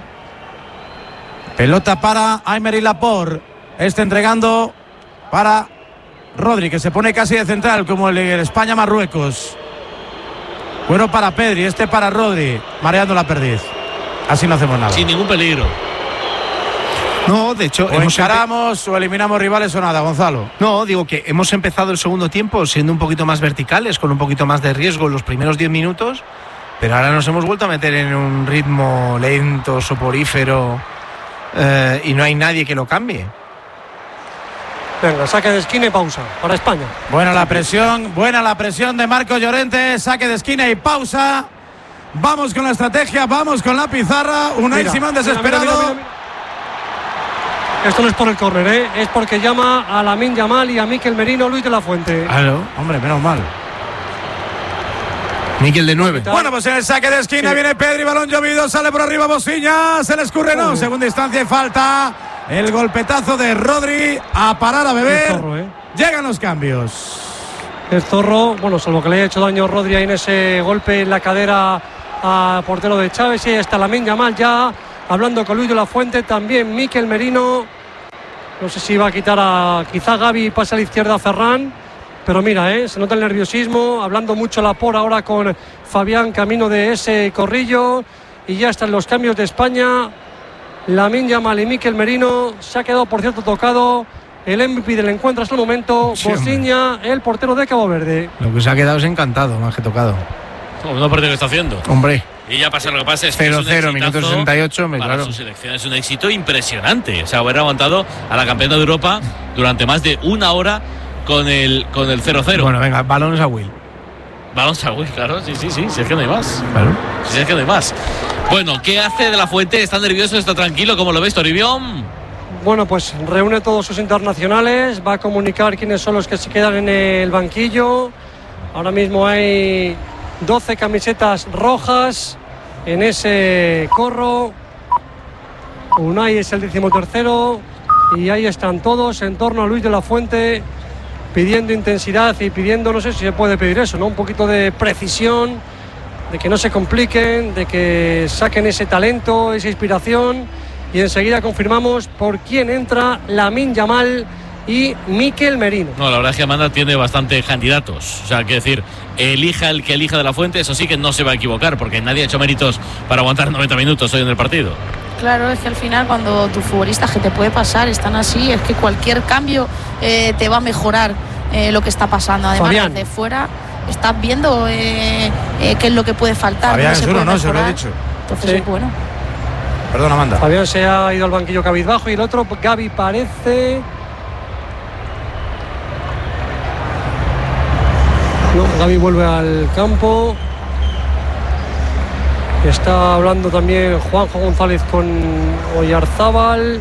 Pelota para Aymer Laporte. Este entregando para Rodri, que se pone casi de central, como el, el España-Marruecos. Bueno para Pedri, este para Rodri, mareando la perdiz. Así no hacemos nada. Sin ningún peligro. No, de hecho, O hemos empe- encaramos o eliminamos rivales o nada, Gonzalo. No, digo que hemos empezado el segundo tiempo siendo un poquito más verticales, con un poquito más de riesgo en los primeros diez minutos, pero ahora nos hemos vuelto a meter en un ritmo lento, soporífero, eh, y no hay nadie que lo cambie. Venga, saque de esquina y pausa para España. Buena la presión, buena la presión de Marco Llorente, saque de esquina y pausa. Vamos con la estrategia, vamos con la pizarra. Unai Mira, Simón mira, desesperado. mira, mira, mira. Esto no es por el córner, ¿eh? Es porque llama a Lamine Yamal y a Mikel Merino, Luis de la Fuente. Claro. Hombre, menos mal. Mikel de nueve. Bueno, pues en el saque de esquina Sí. viene Pedri, balón llovido, sale por arriba Bosiña, se le escurre, no, Uh. segunda instancia y falta. El golpetazo de Rodri a parar a beber. Qué zorro, ¿eh? Llegan los cambios. El zorro, bueno, salvo que le haya hecho daño a Rodri ahí en ese golpe en la cadera a portero de Chávez, y ahí está Lamine Yamal ya hablando con Luis de la Fuente, también Mikel Merino. No sé si va a quitar a quizá Gavi y pasa a la izquierda a Ferran, pero mira, ¿eh? Se nota el nerviosismo, hablando mucho Laporte ahora con Fabián camino de ese corrillo, y ya están los cambios de España. Lamine Yamal y Mikel Merino. Se ha quedado, por cierto, tocado el M V P del encuentro hasta el momento, Sí, hombre. Bosiña, el portero de Cabo Verde. Lo que se ha quedado es encantado, más que tocado. No partido que está haciendo. Hombre, Y ya pasa lo que pasa, es que cero es un cero, exitazo minuto sesenta y ocho, me para claro. su selección es un éxito impresionante. O sea, haber aguantado a la campeona de Europa durante más de una hora con el con el cero cero. Bueno, venga, balones a Will. Vamos a Will, claro, sí, sí, sí, si es que no hay más. Claro. Si es que no hay más. Bueno, ¿qué hace de la Fuente? ¿Está nervioso? ¿Está tranquilo? ¿Cómo lo ves, Toribión? Bueno, pues reúne todos sus internacionales, va a comunicar quiénes son los que se quedan en el banquillo. Ahora mismo hay doce camisetas rojas en ese corro. Unai es el decimotercero y ahí están todos en torno a Luis de la Fuente, pidiendo intensidad y pidiendo, no sé si se puede pedir eso, ¿no? Un poquito de precisión, de que no se compliquen, de que saquen ese talento, esa inspiración. Y enseguida confirmamos por quién entra Lamine Yamal y Mikel Merino. No, la verdad es que Amanda tiene bastantes candidatos. O sea, quiero decir, elija el que elija de la Fuente, eso sí que no se va a equivocar, porque nadie ha hecho méritos para aguantar noventa minutos hoy en el partido. Claro, es que al final cuando tus futbolistas, que te puede pasar, están así, es que cualquier cambio eh, te va a mejorar eh, lo que está pasando. Además, Fabián. desde fuera, estás viendo eh, eh, qué es lo que puede faltar. Fabián se es puede uno, no, se lo he mejorar. dicho. Entonces, Sí. bueno. Perdón, Amanda. Fabián se ha ido al banquillo cabizbajo y el otro, Gavi, parece. No, Gavi vuelve al campo. Está hablando también Juanjo González con Oyarzábal.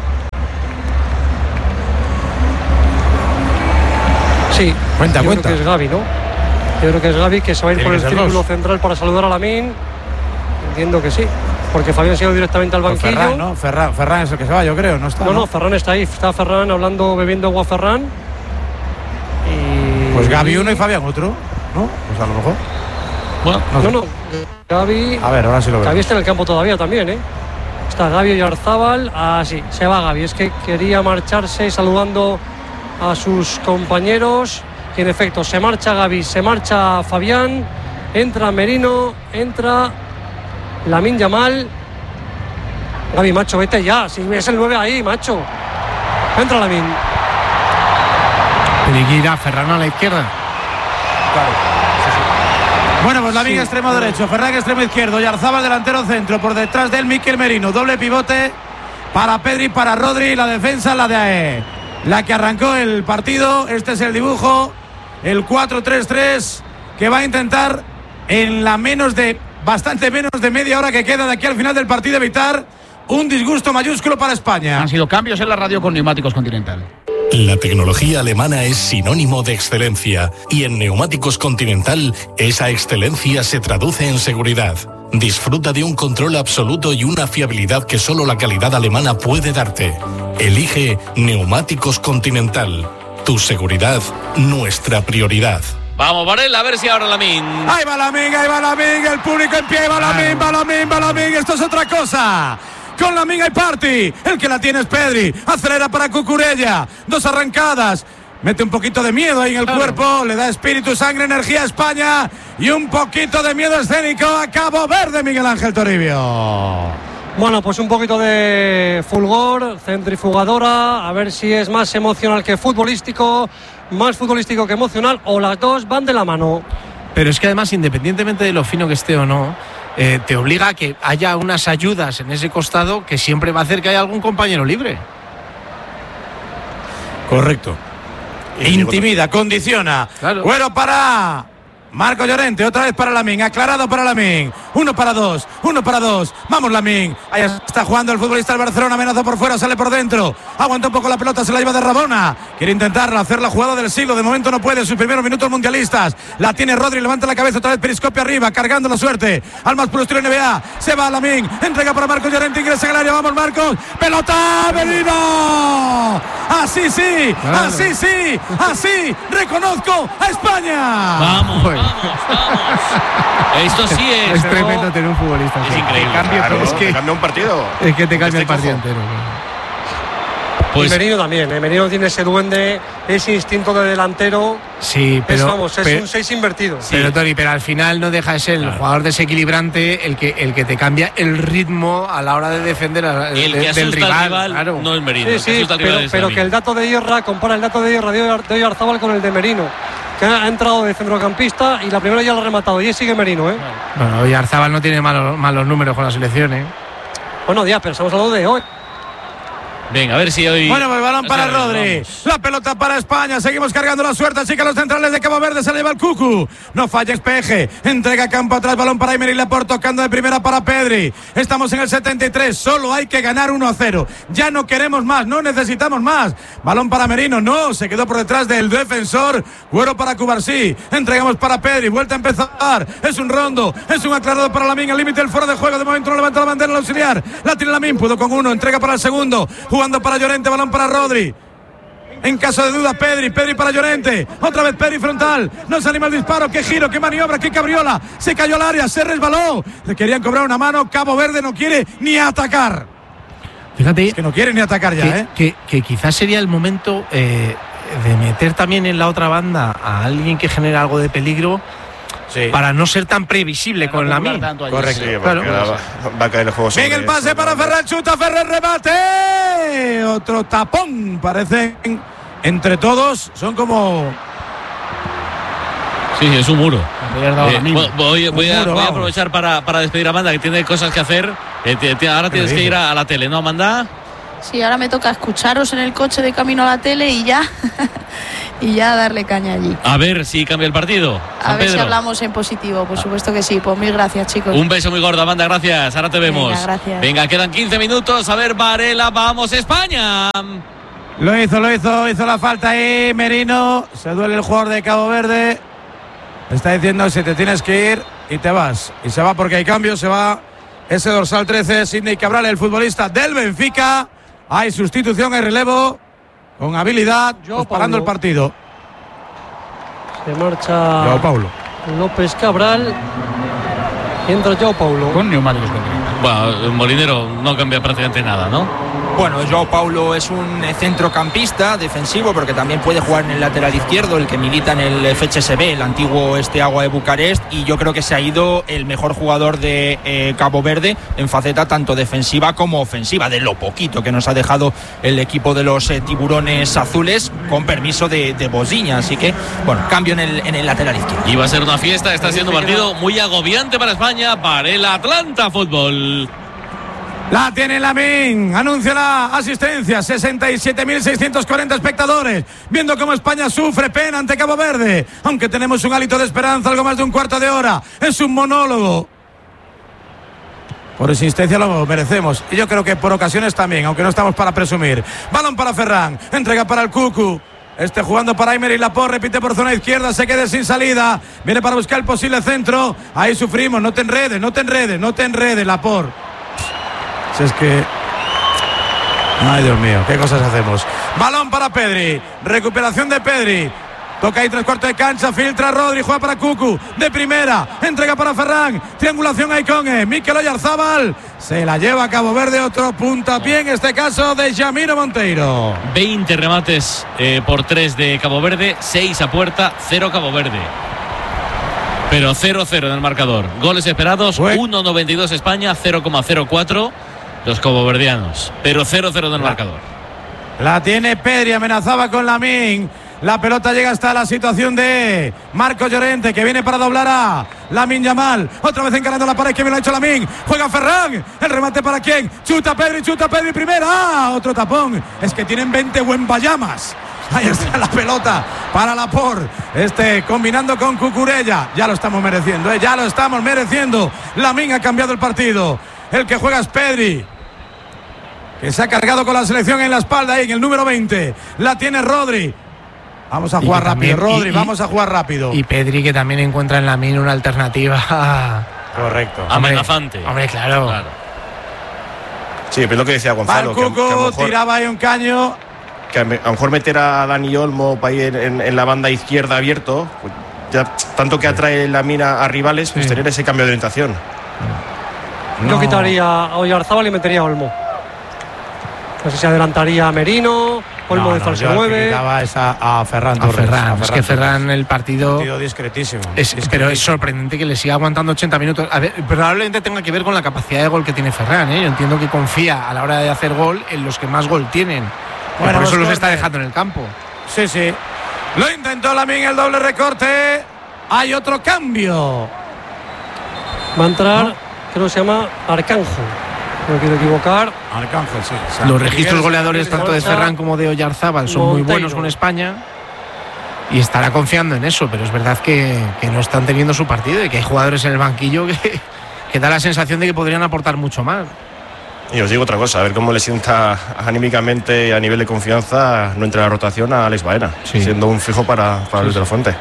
Sí, Cuenta, yo cuenta. creo que es Gavi, ¿no? Yo creo que es Gavi, que se va a ir Tiene por que el ser círculo dos. central para saludar a Lamine. Entiendo que sí, porque Fabián se ha ido directamente al Pues banquillo. Ferran, ¿no? Ferran, Ferran es el que se va, yo creo, no está. No, no, Ferran está ahí, está Ferran hablando, bebiendo agua Ferran. Y... Pues Gavi uno y Fabián otro, ¿no? Pues a lo mejor. Bueno, No, no, Gavi. A ver, ahora sí lo veo. Gavi está en el campo todavía también, ¿eh? Está Gavi Oyarzábal. Ah, sí, se va Gavi. Es que quería marcharse saludando a sus compañeros. Y en efecto, se marcha Gavi, se marcha Fabián. Entra Merino, entra Lamine Yamal. Gavi, macho, vete ya. Si ves el nueve ahí, macho. Entra Lamine. Tiene que ir a Ferran a la izquierda. Bueno, pues Lamine Sí, extremo claro. derecho, Ferran extremo izquierdo, Oyarzábal delantero centro, por detrás del Mikel Merino, doble pivote para Pedri, para Rodri, la defensa, la de la que arrancó el partido. Este es el dibujo, el cuatro tres tres, que va a intentar en la menos de, bastante menos de media hora que queda de aquí al final del partido evitar un disgusto mayúsculo para España. Han sido cambios en la radio con Neumáticos Continental. La tecnología alemana es sinónimo de excelencia y en Neumáticos Continental esa excelencia se traduce en seguridad. Disfruta de un control absoluto y una fiabilidad que solo la calidad alemana puede darte. Elige Neumáticos Continental. Tu seguridad, nuestra prioridad. Vamos, Varela, a ver si ahora Lamine. Ahí va Lamine, ahí va Lamine, el público en pie, va Lamine, va Lamine, va Lamine, esto es otra cosa. Con Lamine hay party, el que la tiene es Pedri, acelera para Cucurella, dos arrancadas, mete un poquito de miedo ahí en el Claro. cuerpo, le da espíritu, sangre, energía a España y un poquito de miedo escénico a Cabo Verde, Miguel Ángel Toribio. Bueno, pues un poquito de fulgor, centrifugadora, a ver si es más emocional que futbolístico, más futbolístico que emocional, o las dos van de la mano. Pero es que además, independientemente de lo fino que esté o no, eh, te obliga a que haya unas ayudas en ese costado que siempre va a hacer que haya algún compañero libre. Correcto. Intimida, condiciona. Claro. Bueno para Marco Llorente, otra vez para Lamine, aclarado para Lamine. Uno para dos, uno para dos. Vamos Lamine. Ahí está jugando el futbolista del Barcelona, amenaza por fuera, sale por dentro. Aguanta un poco la pelota, se la lleva de Rabona. Quiere intentar hacer la jugada del siglo, de momento no puede, sus primeros minutos mundialistas. La tiene Rodri, levanta la cabeza, otra vez Periscopio arriba, cargando la suerte. Al más puro estilo N B A, se va Lamine, entrega para Marco Llorente, ingresa en el área, vamos Marcos. Pelota, Merino. Así sí, Claro. así sí, así reconozco a España. Vamos, Bueno. vamos, vamos. Esto sí es. Es tremendo tener un futbolista. Es así. increíble. Cambio, Claro, pero es te que, cambia un partido. es que te cambia el Este partido cojo. entero. Pues y Merino también, ¿eh? Merino tiene ese duende, ese instinto de delantero. Sí, pero, es, vamos, es pero, un seis invertido. pero, Tony, pero al final no deja de ser el jugador desequilibrante el que, el que te cambia el ritmo a la hora de defender a- el de- que del asusta rival. al rival claro. no es Merino. Sí, el que sí, asusta al pero, rival es pero Lamine. que el dato de Ierra, compara el dato de Ierra de Oyar- de Oyarzábal con el de Merino, que ha entrado de centrocampista y la primera ya lo ha rematado, y ahí sigue Merino, ¿eh? Bueno, hoy Arzabal no tiene malos, malos números con la selección, ¿eh? Bueno, ya, pero estamos hablando de hoy. Venga, a ver si hoy. Bueno, pues balón para O sea, Rodri. vamos. La pelota para España. Seguimos cargando la suerte. Así que los centrales de Cabo Verde se la lleva el Cucu. No falla Espeje. Entrega campo atrás. Balón para Emery Laporte. Tocando de primera para Pedri. Estamos en el setenta y tres. Solo hay que ganar uno a cero. Ya no queremos más. No necesitamos más. Balón para Merino. No. Se quedó por detrás del defensor. Güero para Cubarsí. Entregamos para Pedri. Vuelta a empezar. Es un rondo. Es un aclarado para Lamine. Al límite del fuera de juego. De momento no levanta la bandera el auxiliar. La tiene Lamine. Pudo con uno. Entrega para el segundo. Jugando para Llorente, balón para Rodri. En caso de duda, Pedri, Pedri para Llorente. Otra vez Pedri frontal. No se anima el disparo. Qué giro, qué maniobra, qué cabriola. Se cayó al área, se resbaló. Le querían cobrar una mano. Cabo Verde no quiere ni atacar. Fíjate Es que no quiere ni atacar ya, que, ¿eh? que, que quizás sería el momento eh, de meter también en la otra banda a alguien que genere algo de peligro. Sí. Para no ser tan previsible con la mí. Correcto. Sí, porque Claro. va, va a caer el juego sobre Venga el pase sobre- para Ferrer, chuta Ferrer, remate. Otro tapón. Parecen entre todos. Son como. Sí, es un muro. Eh, voy, voy, voy, a, muro, voy a aprovechar para, para despedir a Amanda, que tiene cosas que hacer. Eh, te, te, ahora tienes que ir a, a la tele, ¿no, Amanda? Sí, ahora me toca escucharos en el coche de camino a la tele y ya y ya darle caña allí. A ver si cambia el partido. A ver si hablamos en positivo, por supuesto que sí. Pues mil gracias, chicos. Un beso muy gordo, Amanda, gracias. Ahora te vemos. Venga, gracias. Venga, quedan quince minutos. A ver, Varela, vamos, España. Lo hizo, lo hizo, hizo la falta ahí, Merino. Se duele el jugador de Cabo Verde. Está diciendo si te tienes que ir y te vas. Y se va porque hay cambio, se va ese dorsal trece, Sidney Cabral, el futbolista del Benfica. Hay sustitución, hay relevo, con habilidad, pues parando el partido. Se marcha Joao Paulo. López Cabral. Y entra Joao Paulo. Con neumáticos. Bueno, Molinero no cambia prácticamente nada, ¿no? Bueno, Joao Paulo es un centrocampista defensivo, porque también puede jugar en el lateral izquierdo, el que milita en el F H S B, el antiguo Steaua de Bucarest, y yo creo que se ha ido el mejor jugador de eh, Cabo Verde en faceta tanto defensiva como ofensiva, de lo poquito que nos ha dejado el equipo de los eh, tiburones azules, con permiso de, de Bosiña. Así que, bueno, cambio en el, en el lateral izquierdo. Y va a ser una fiesta, está siendo un partido muy agobiante para España, para el Atlanta Fútbol. La tiene Lamine, anuncia la asistencia, sesenta y siete mil seiscientos cuarenta espectadores, viendo cómo España sufre pena ante Cabo Verde, aunque tenemos un hálito de esperanza, algo más de un cuarto de hora, es un monólogo. Por insistencia lo merecemos, y yo creo que por ocasiones también, aunque no estamos para presumir. Balón para Ferran, entrega para el Cucu. Este jugando para Aymer y Laporte, repite por zona izquierda, se queda sin salida, viene para buscar el posible centro, ahí sufrimos, no te enredes, no te enredes, no te enredes, Laporte. Si es que... Ay, Dios mío, qué cosas hacemos. Balón para Pedri, recuperación de Pedri. Toca ahí tres cuartos de cancha, filtra Rodri, juega para Cucu, de primera, entrega para Ferran, triangulación ahí con eh, Mikel Oyarzábal, se la lleva a Cabo Verde, otro puntapié, en este caso de Jamiro Monteiro. veinte remates eh, por tres de Cabo Verde, seis a puerta, cero Cabo Verde. Pero cero cero en el marcador. Goles esperados, uno noventa y dos España, cero coma cero cuatro los caboverdianos. Pero cero cero en el marcador. La tiene Pedri, amenazaba con Lamine. La pelota llega hasta la situación de Marco Llorente, que viene para doblar a Lamine Yamal. Otra vez encarando la pared, que bien lo ha hecho Lamine. Juega Ferran. El remate para quién. Chuta Pedri, chuta Pedri primera. ¡Ah! Otro tapón. Es que tienen veinte Wembayamas. Ahí está la pelota para Laporte. Este combinando con Cucurella. Ya lo estamos mereciendo, ¿eh? Ya lo estamos mereciendo. Lamine ha cambiado el partido. El que juega es Pedri, que se ha cargado con la selección en la espalda ahí en el número veinte. La tiene Rodri. Vamos a jugar rápido, también, Rodri, y, vamos a jugar rápido. Y Pedri, que también encuentra en Lamine una alternativa. Correcto. Amenazante. Hombre, hombre claro. claro. Sí, pero es lo que decía Gonzalo. Cucu, que, que mejor, tiraba ahí un caño. Que a, a lo mejor meter a Dani Olmo para ir en, en la banda izquierda abierto, pues ya, tanto que atrae la mina a rivales, pues sí, tener ese cambio de orientación. No. Yo quitaría a Oyarzábal y metería a Olmo. No sé si adelantaría a Merino, Olmo no, de falso no, nueve. Quitaba esa a Ferran a Torres. Ferran. A Ferran es que Ferran el partido, partido discretísimo, es, discretísimo. Pero es sorprendente que le siga aguantando ochenta minutos. A ver, probablemente tenga que ver con la capacidad de gol que tiene Ferran, ¿eh? Yo entiendo que confía a la hora de hacer gol en los que más gol tienen. Bueno, por eso los está dejando en el campo. Sí, sí. Lo intentó Lamine, el doble recorte. Hay otro cambio. Va a entrar, ¿no? Creo que se llama Arcángel. No quiero equivocar. Arcángel, sí. O sea, los registros goleadores tanto de Ferran como de Oyarzábal son Monteiro. Muy buenos con España. Y estará confiando en eso, pero es verdad que, que no están teniendo su partido y que hay jugadores en el banquillo que, que da la sensación de que podrían aportar mucho más. Y os digo otra cosa, a ver cómo le sienta anímicamente y a nivel de confianza no entra la rotación a Alex Baena, sí, siendo un fijo para, para sí, Luis de la Fuente.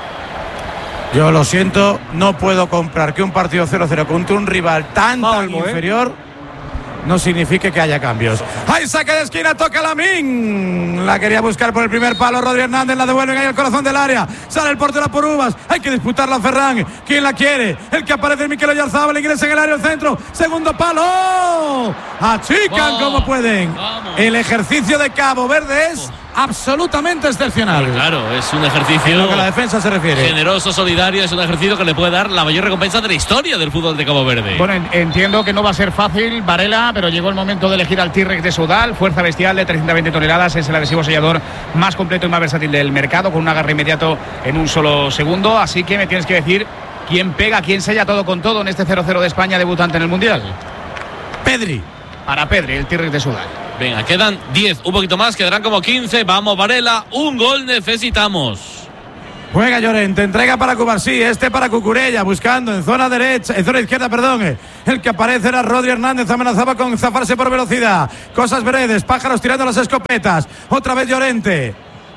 Yo lo siento, no puedo comprar que un partido cero cero contra un rival tan, tan Palmo, inferior ¿eh? no signifique que haya cambios. ¡Hay saque de esquina! Toca Lamine. La quería buscar por el primer palo. Rodri Hernández la devuelven ahí al corazón del área. Sale el portero por uvas. Hay que disputarla a Ferran. ¿Quién la quiere? El que aparece es Mikel Oyarzábal. Ingresa en el área al centro. Segundo palo. Achican como pueden. Vamos. El ejercicio de Cabo Verde es absolutamente excepcional. Pero claro, es un ejercicio. En lo que a la defensa se refiere. Generoso, solidario, es un ejercicio que le puede dar la mayor recompensa de la historia del fútbol de Cabo Verde. Bueno, entiendo que no va a ser fácil, Varela, pero llegó el momento de elegir al T-Rex de Sudal, fuerza bestial de trescientas veinte toneladas, es el agresivo sellador más completo y más versátil del mercado, con un agarre inmediato en un solo segundo. Así que me tienes que decir quién pega, quién sella todo con todo en este cero cero de España, debutante en el Mundial. Pedri. Para Pedri, el T-Rex de Sudal. Venga, quedan diez, un poquito más, quedarán como quince. Vamos, Varela, un gol necesitamos. Juega Llorente, entrega para Cubarsí, este para Cucurella, buscando en zona derecha, en zona izquierda, perdón. El que aparece era Rodri Hernández, amenazaba con zafarse por velocidad. Cosas veredes, pájaros tirando las escopetas. Otra vez Llorente.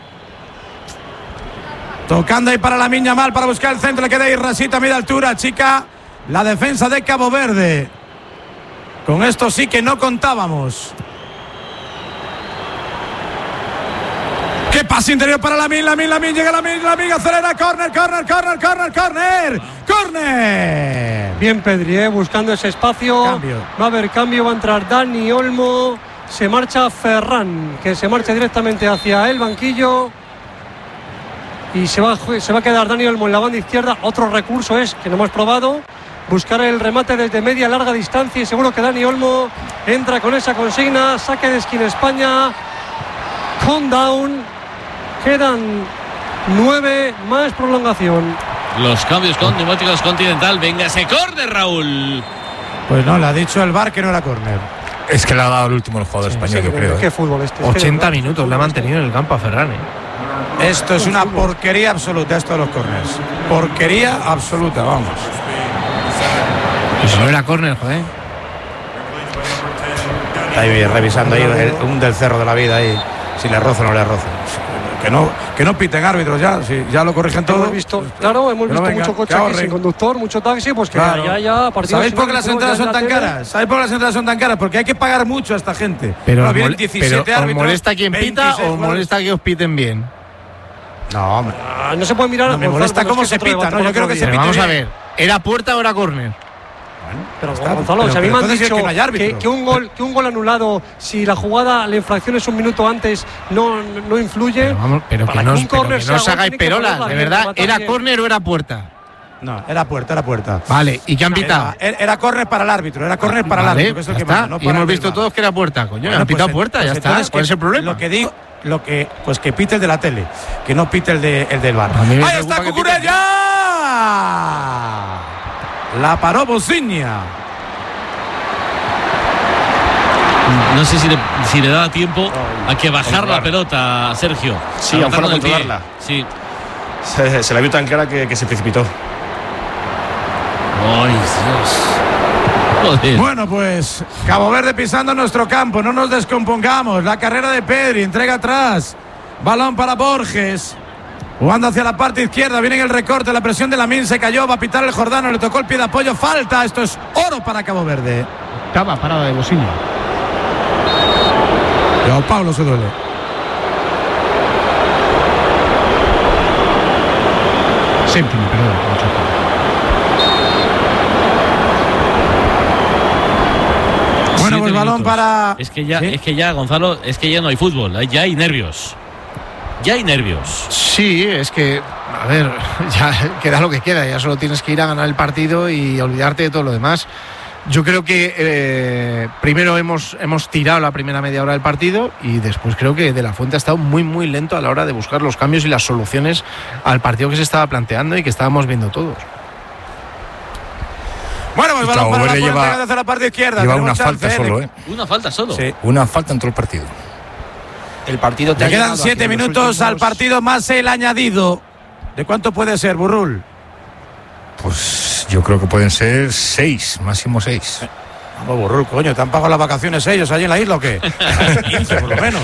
Tocando ahí para la Miña Mal, para buscar el centro, le queda ahí Rasita a media altura, chica. La defensa de Cabo Verde. Con esto sí que no contábamos. ¡Qué pase interior para Lamine! Lamine, Lamine, llega Lamine, Lamine, acelera, córner, córner, córner, córner, córner, córner. Bien Pedri, ¿eh? Buscando ese espacio. Cambio. Va a haber cambio, va a entrar Dani Olmo. Se marcha Ferran, que se marcha directamente hacia el banquillo. Y se va, se va a quedar Dani Olmo en la banda izquierda. Otro recurso es, que no hemos probado, buscar el remate desde media larga distancia. Y seguro que Dani Olmo entra con esa consigna. Saque de esquina España. Countdown. Quedan nueve más prolongación. Los cambios con Neumáticos Continental. Venga ese córner, Raúl. Pues no, le ha dicho el V A R que no era córner. Es que le ha dado el último el jugador sí, español, sí, yo creo. ¿Qué ¿eh? fútbol este? ochenta es que minutos le ha mantenido en el campo a Ferran. ¿eh? Esto es una porquería absoluta, esto de los córners. Porquería absoluta, vamos. Y si no era córner, joder. Está ahí revisando ahí el, un del cerro de la vida ahí. Si le roza o no le roza. Que no, que no piten árbitros ya, si ya lo corrigen todo. Hemos visto, claro, hemos visto venga, mucho coche aquí sin conductor, mucho taxi, pues que claro. ya, ya ¿Sabéis por qué las entradas son tan caras? ¿Sabéis por qué las entradas son tan caras? Porque hay que pagar mucho a esta gente. Pero, no, mol pero ¿os molesta quien pita o os molesta que os piten bien? No, hombre. Ah, no se puede mirar. No, me molesta cómo se pita, no, yo creo que se pite. Vamos a ver, ¿era puerta o era córner? Pero está, Gonzalo, pero, si a mí me han dicho que, no que, que, un gol, que un gol anulado, si la jugada, la infracción es un minuto antes, no, no influye. Pero, vamos, pero que, no, pero que no os hagáis perolas, de verdad, ¿era córner o era puerta? No, era puerta, era puerta. Vale, ¿y qué han pitado? Era, era córner para el árbitro, era córner para vale, el árbitro. Que es el que está, manda, no y hemos visto todos que era puerta, coño, bueno, han pitado pues, puerta, pues ya está. ¿Cuál es el problema? Lo que digo, lo que, pues que pite el de la tele, que no pite el, de, el del V A R. ¡Ahí está Cucurella! La paró Bociña. No sé si le, si le daba tiempo a que bajar la pelota, Sergio. Sí, a controlarla. Sí. Se, se la vio tan clara que, que se precipitó. ¡Ay, Dios! Joder. Bueno, pues Cabo Verde pisando nuestro campo, no nos descompongamos. La carrera de Pedri, entrega atrás. Balón para Borges. Jugando hacia la parte izquierda, viene en el recorte, la presión de Lamine, se cayó, va a pitar el Jordano, le tocó el pie de apoyo, falta. Esto es oro para Cabo Verde. Estaba parada de Bociña. Joao Paulo se duele. Séptimo, perdón. Bueno, pues balón para. Es que ya, ¿sí? es que ya, Gonzalo, es que ya no hay fútbol, ya hay nervios. Ya hay nervios. Sí, es que, a ver, ya queda lo que queda, ya solo tienes que ir a ganar el partido y olvidarte de todo lo demás. Yo creo que eh, primero hemos, hemos tirado la primera media hora del partido y después creo que De la Fuente ha estado muy muy lento a la hora de buscar los cambios y las soluciones al partido que se estaba planteando y que estábamos viendo todos. Bueno, pues balón para la lleva, desde la parte izquierda. Lleva una falta chance, solo, ¿eh? Una falta solo. Sí. Una falta en todo el partido. El partido te Le quedan siete minutos últimos... al partido más el añadido. ¿De cuánto puede ser, Burrul? Pues yo creo que pueden ser seis, máximo seis. Vamos, Burrul, coño, ¿te han pagado las vacaciones ellos allí en la isla o qué? quince por lo menos.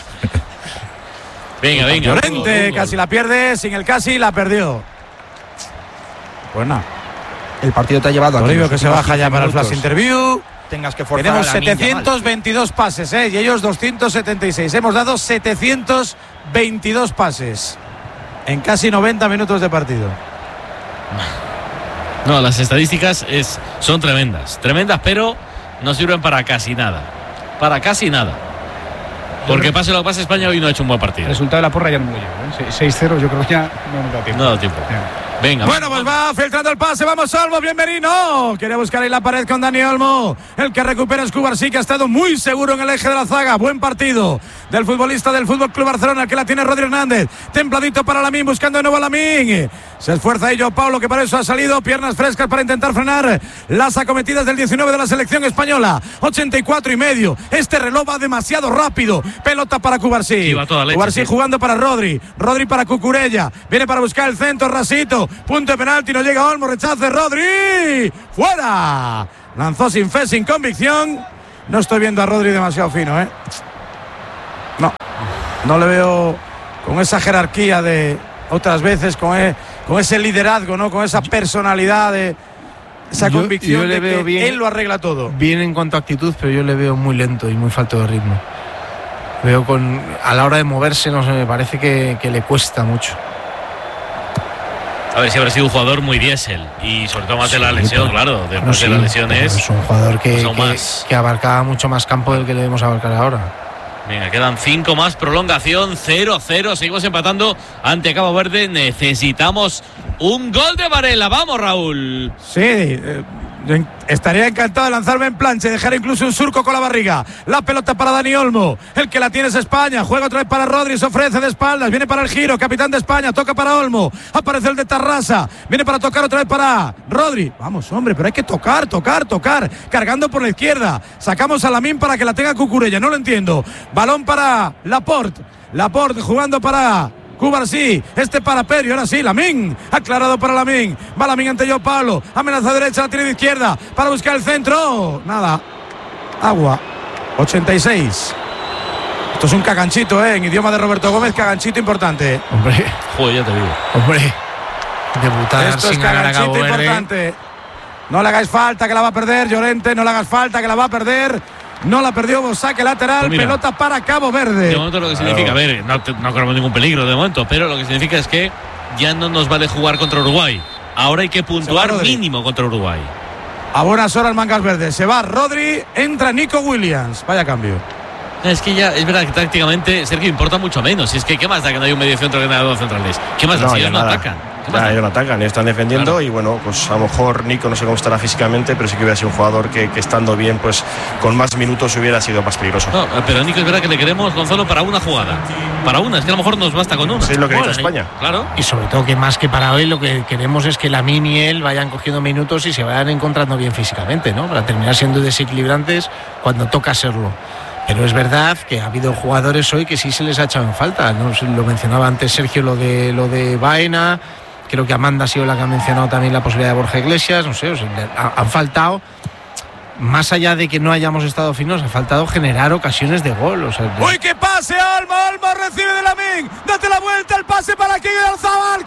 Venga, venga. Llorente, casi la pierde, sin el casi la perdió. Pues nada. El partido te ha llevado a Toribio que se baja ya para el flash interview. Tengas que forzar. Tenemos setecientos veintidós pases, ¿eh? Y ellos doscientos setenta y seis. Hemos dado setecientos veintidós pases en casi noventa minutos de partido. No, las estadísticas es, son tremendas, tremendas, pero no sirven para casi nada. Para casi nada. Porque pase lo que pase, España hoy no ha hecho un buen partido. El resultado de la porra ya no me lo llevo, ¿eh? seis cero, yo creo que ya no me da tiempo. No da tiempo. Venga. Bueno, pues va filtrando el pase. Vamos, Olmo, bienvenido. Quiere buscar ahí la pared con Dani Olmo. El que recupera es Cubarsí, que ha estado muy seguro en el eje de la zaga. Buen partido del futbolista del Fútbol Club Barcelona, que la tiene Rodri Hernández. Templadito para Lamín, buscando de nuevo a Lamín. Se esfuerza ahí Joao Paulo, que para eso ha salido. Piernas frescas para intentar frenar las acometidas del diecinueve de la selección española. ochenta y cuatro y medio. Este reloj va demasiado rápido. Pelota para Cubarsí. Cubarsí sí. Jugando para Rodri. Rodri para Cucurella. Viene para buscar el centro, Rasito. Punto de penalti, no llega Olmo, rechace Rodri. ¡Fuera! Lanzó sin fe, sin convicción. No estoy viendo a Rodri demasiado fino, ¿eh? No. No le veo con esa jerarquía de otras veces, con, e, con ese liderazgo, ¿no? Con esa personalidad, de esa yo, convicción yo le de veo que bien, él lo arregla todo. Bien en cuanto a actitud, pero yo le veo muy lento y muy falto de ritmo. Veo con a la hora de moverse, no sé, me parece que, que le cuesta mucho. A ver si habrá sido un jugador muy diésel y sobre todo más de la lesión, pero, claro, después no, sí, de las lesiones. Es un jugador que, pues que, que abarcaba mucho más campo del que debemos abarcar ahora. Venga, quedan cinco más, prolongación, cero cero, seguimos empatando ante Cabo Verde. Necesitamos un gol de Varela, vamos, Raúl. Sí, eh, estaría encantado de lanzarme en plancha y dejar incluso un surco con la barriga. La pelota para Dani Olmo, el que la tiene es España, juega otra vez para Rodri, se ofrece de espaldas, viene para el giro, capitán de España, toca para Olmo, aparece el de Tarrasa, viene para tocar otra vez para Rodri. Vamos, hombre, pero hay que tocar, tocar, tocar, cargando por la izquierda. Sacamos a Lamín para que la tenga Cucurella, no lo entiendo. Balón para Laporte, Laporte jugando para Cubarsí, este para Pedri, ahora sí, Lamín, aclarado para Lamín, va Lamín ante Joao Paulo, amenaza derecha, la tiene de izquierda, para buscar el centro, nada, agua, ochenta y seis. Esto es un caganchito, ¿eh? En idioma de Roberto Gómez, caganchito importante. Hombre, joder, ya te digo. Hombre, debutar esto sin es caganchito importante. No le hagáis falta, que la va a perder Llorente, no le hagas falta, que la va a perder. No la perdió, saque lateral, pues pelota para Cabo Verde. De momento lo que significa, a ver, no, no corremos ningún peligro de momento, pero lo que significa es que ya no nos vale jugar contra Uruguay. Ahora hay que puntuar mínimo contra Uruguay. A buenas horas, mangas verdes. Se va Rodri, entra Nico Williams. Vaya cambio. Es que ya, es verdad que tácticamente, Sergio, importa mucho menos. Si es que, ¿qué más da que no hay un medio centro que no hay dos centrales? ¿Qué más da no, si ellos no nada. atacan? Ya, ellos no atacan, ellos están defendiendo, claro. Y bueno, pues a lo mejor Nico no sé cómo estará físicamente, pero sí que hubiera sido un jugador que, que estando bien, pues con más minutos hubiera sido más peligroso. No, pero Nico es verdad que le queremos, Gonzalo, para una jugada. Para una, es que a lo mejor nos basta con una. Sí, es lo que bueno, necesita España. Claro. Y sobre todo que más que para hoy lo que queremos es que Lamín y él vayan cogiendo minutos y se vayan encontrando bien físicamente, ¿no? Para terminar siendo desequilibrantes cuando toca serlo. Pero es verdad que ha habido jugadores hoy que sí se les ha echado en falta, ¿no? Lo mencionaba antes Sergio, lo de lo de Baena. Creo que Amanda ha sido la que ha mencionado también la posibilidad de Borja Iglesias. No sé, o sea, han faltado, más allá de que no hayamos estado finos, ha faltado generar ocasiones de gol. O sea, de... ¡Uy, qué pase! Olmo, Olmo recibe de Lamín. Date la vuelta, el pase para Kike Oyarzabal,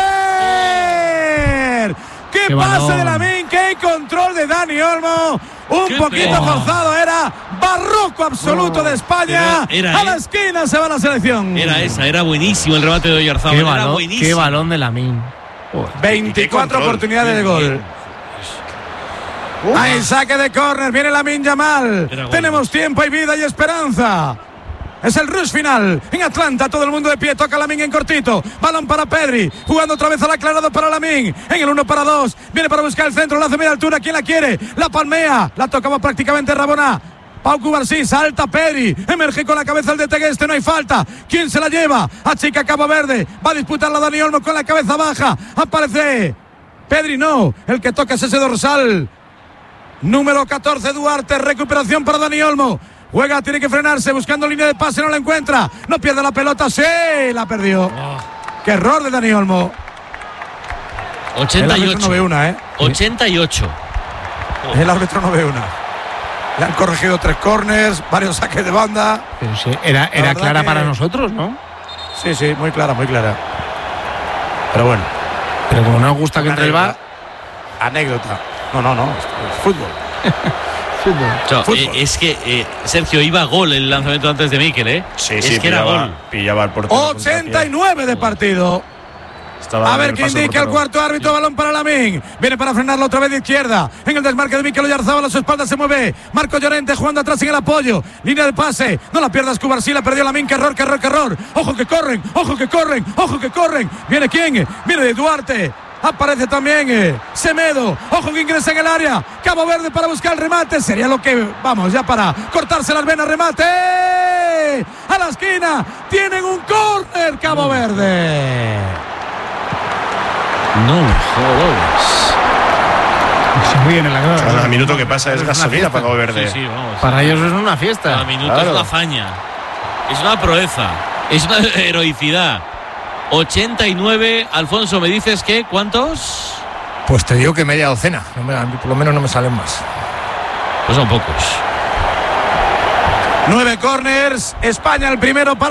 córner. ¡Qué, qué pase balón de Lamín! ¡Qué control de Dani Olmo! Un qué poquito pena. Forzado, era barroco absoluto no. de España. Era, era, a la esquina se va la selección. Era esa, era buenísimo el remate de Oyarzabal. Qué, balón, buenísimo. qué balón de Lamín. Oh, veinticuatro oportunidades de gol. Uh. Ahí saque de córner, viene Lamín Yamal. Tenemos tiempo y vida y esperanza. Es el rush final en Atlanta, todo el mundo de pie, toca Lamín en cortito, balón para Pedri, jugando otra vez al aclarado para Lamín, en el uno para dos, viene para buscar el centro, la hace media altura, ¿quién la quiere? La palmea, la tocaba prácticamente Rabona. Pau Cubarsí, salta Pedri, emerge con la cabeza el de Tegueste, no hay falta. ¿Quién se la lleva? Achica Cabo Verde, va a disputarla Dani Olmo con la cabeza baja, aparece Pedri, no, el que toca es ese dorsal. Número catorce, Duarte, recuperación para Dani Olmo. Juega, tiene que frenarse, buscando línea de pase, no la encuentra. No pierde la pelota, sí, la perdió. Oh. Qué error de Dani Olmo. ochenta y ocho. El árbitro no ve una, ¿eh? ochenta y ocho. Oh. El árbitro no ve una. Le han corregido tres corners, varios saques de banda. Pero sí, era, era clara que... para nosotros, ¿no? Sí, sí, muy clara, muy clara. Pero bueno. Pero como no nos gusta que entre el V A R. Anécdota. No, no, no. Es fútbol. No, eh, es que eh, Sergio iba a gol el lanzamiento antes de Mikel, ¿eh? Sí, es sí, que pillaba, era gol. Pillaba el portero. ochenta y nueve de partido. A ver qué indica el cuarto árbitro. Balón para Lamine. Viene para frenarlo otra vez de izquierda. En el desmarque de Mikel Oyarzabal, a su espalda se mueve Marco Llorente jugando atrás en el apoyo. Línea de pase. No la pierdas, Cubarsí. La perdió Lamine. Que error, que error, que error. Ojo que corren, ojo que corren, ojo que corren. ¿Viene quién? Viene de Duarte. Aparece también eh, Semedo. Ojo que ingresa en el área. Cabo Verde para buscar el remate. Sería lo que, vamos, ya para cortarse las venas. Remate a la esquina. Tienen un córner, Cabo Verde. No me jodas. Se ríen en la cara. Cada minuto que pasa es, es gasolina para Cabo Verde. Sí, sí, vamos. Para ellos es una fiesta. Cada minuto Claro. es una hazaña. Es una proeza. Es una heroicidad. ochenta y nueve. Alfonso, ¿me dices que cuántos? Pues te digo que media docena. No me, por lo menos no me salen más. Pues son pocos. Nueve corners. España el primero para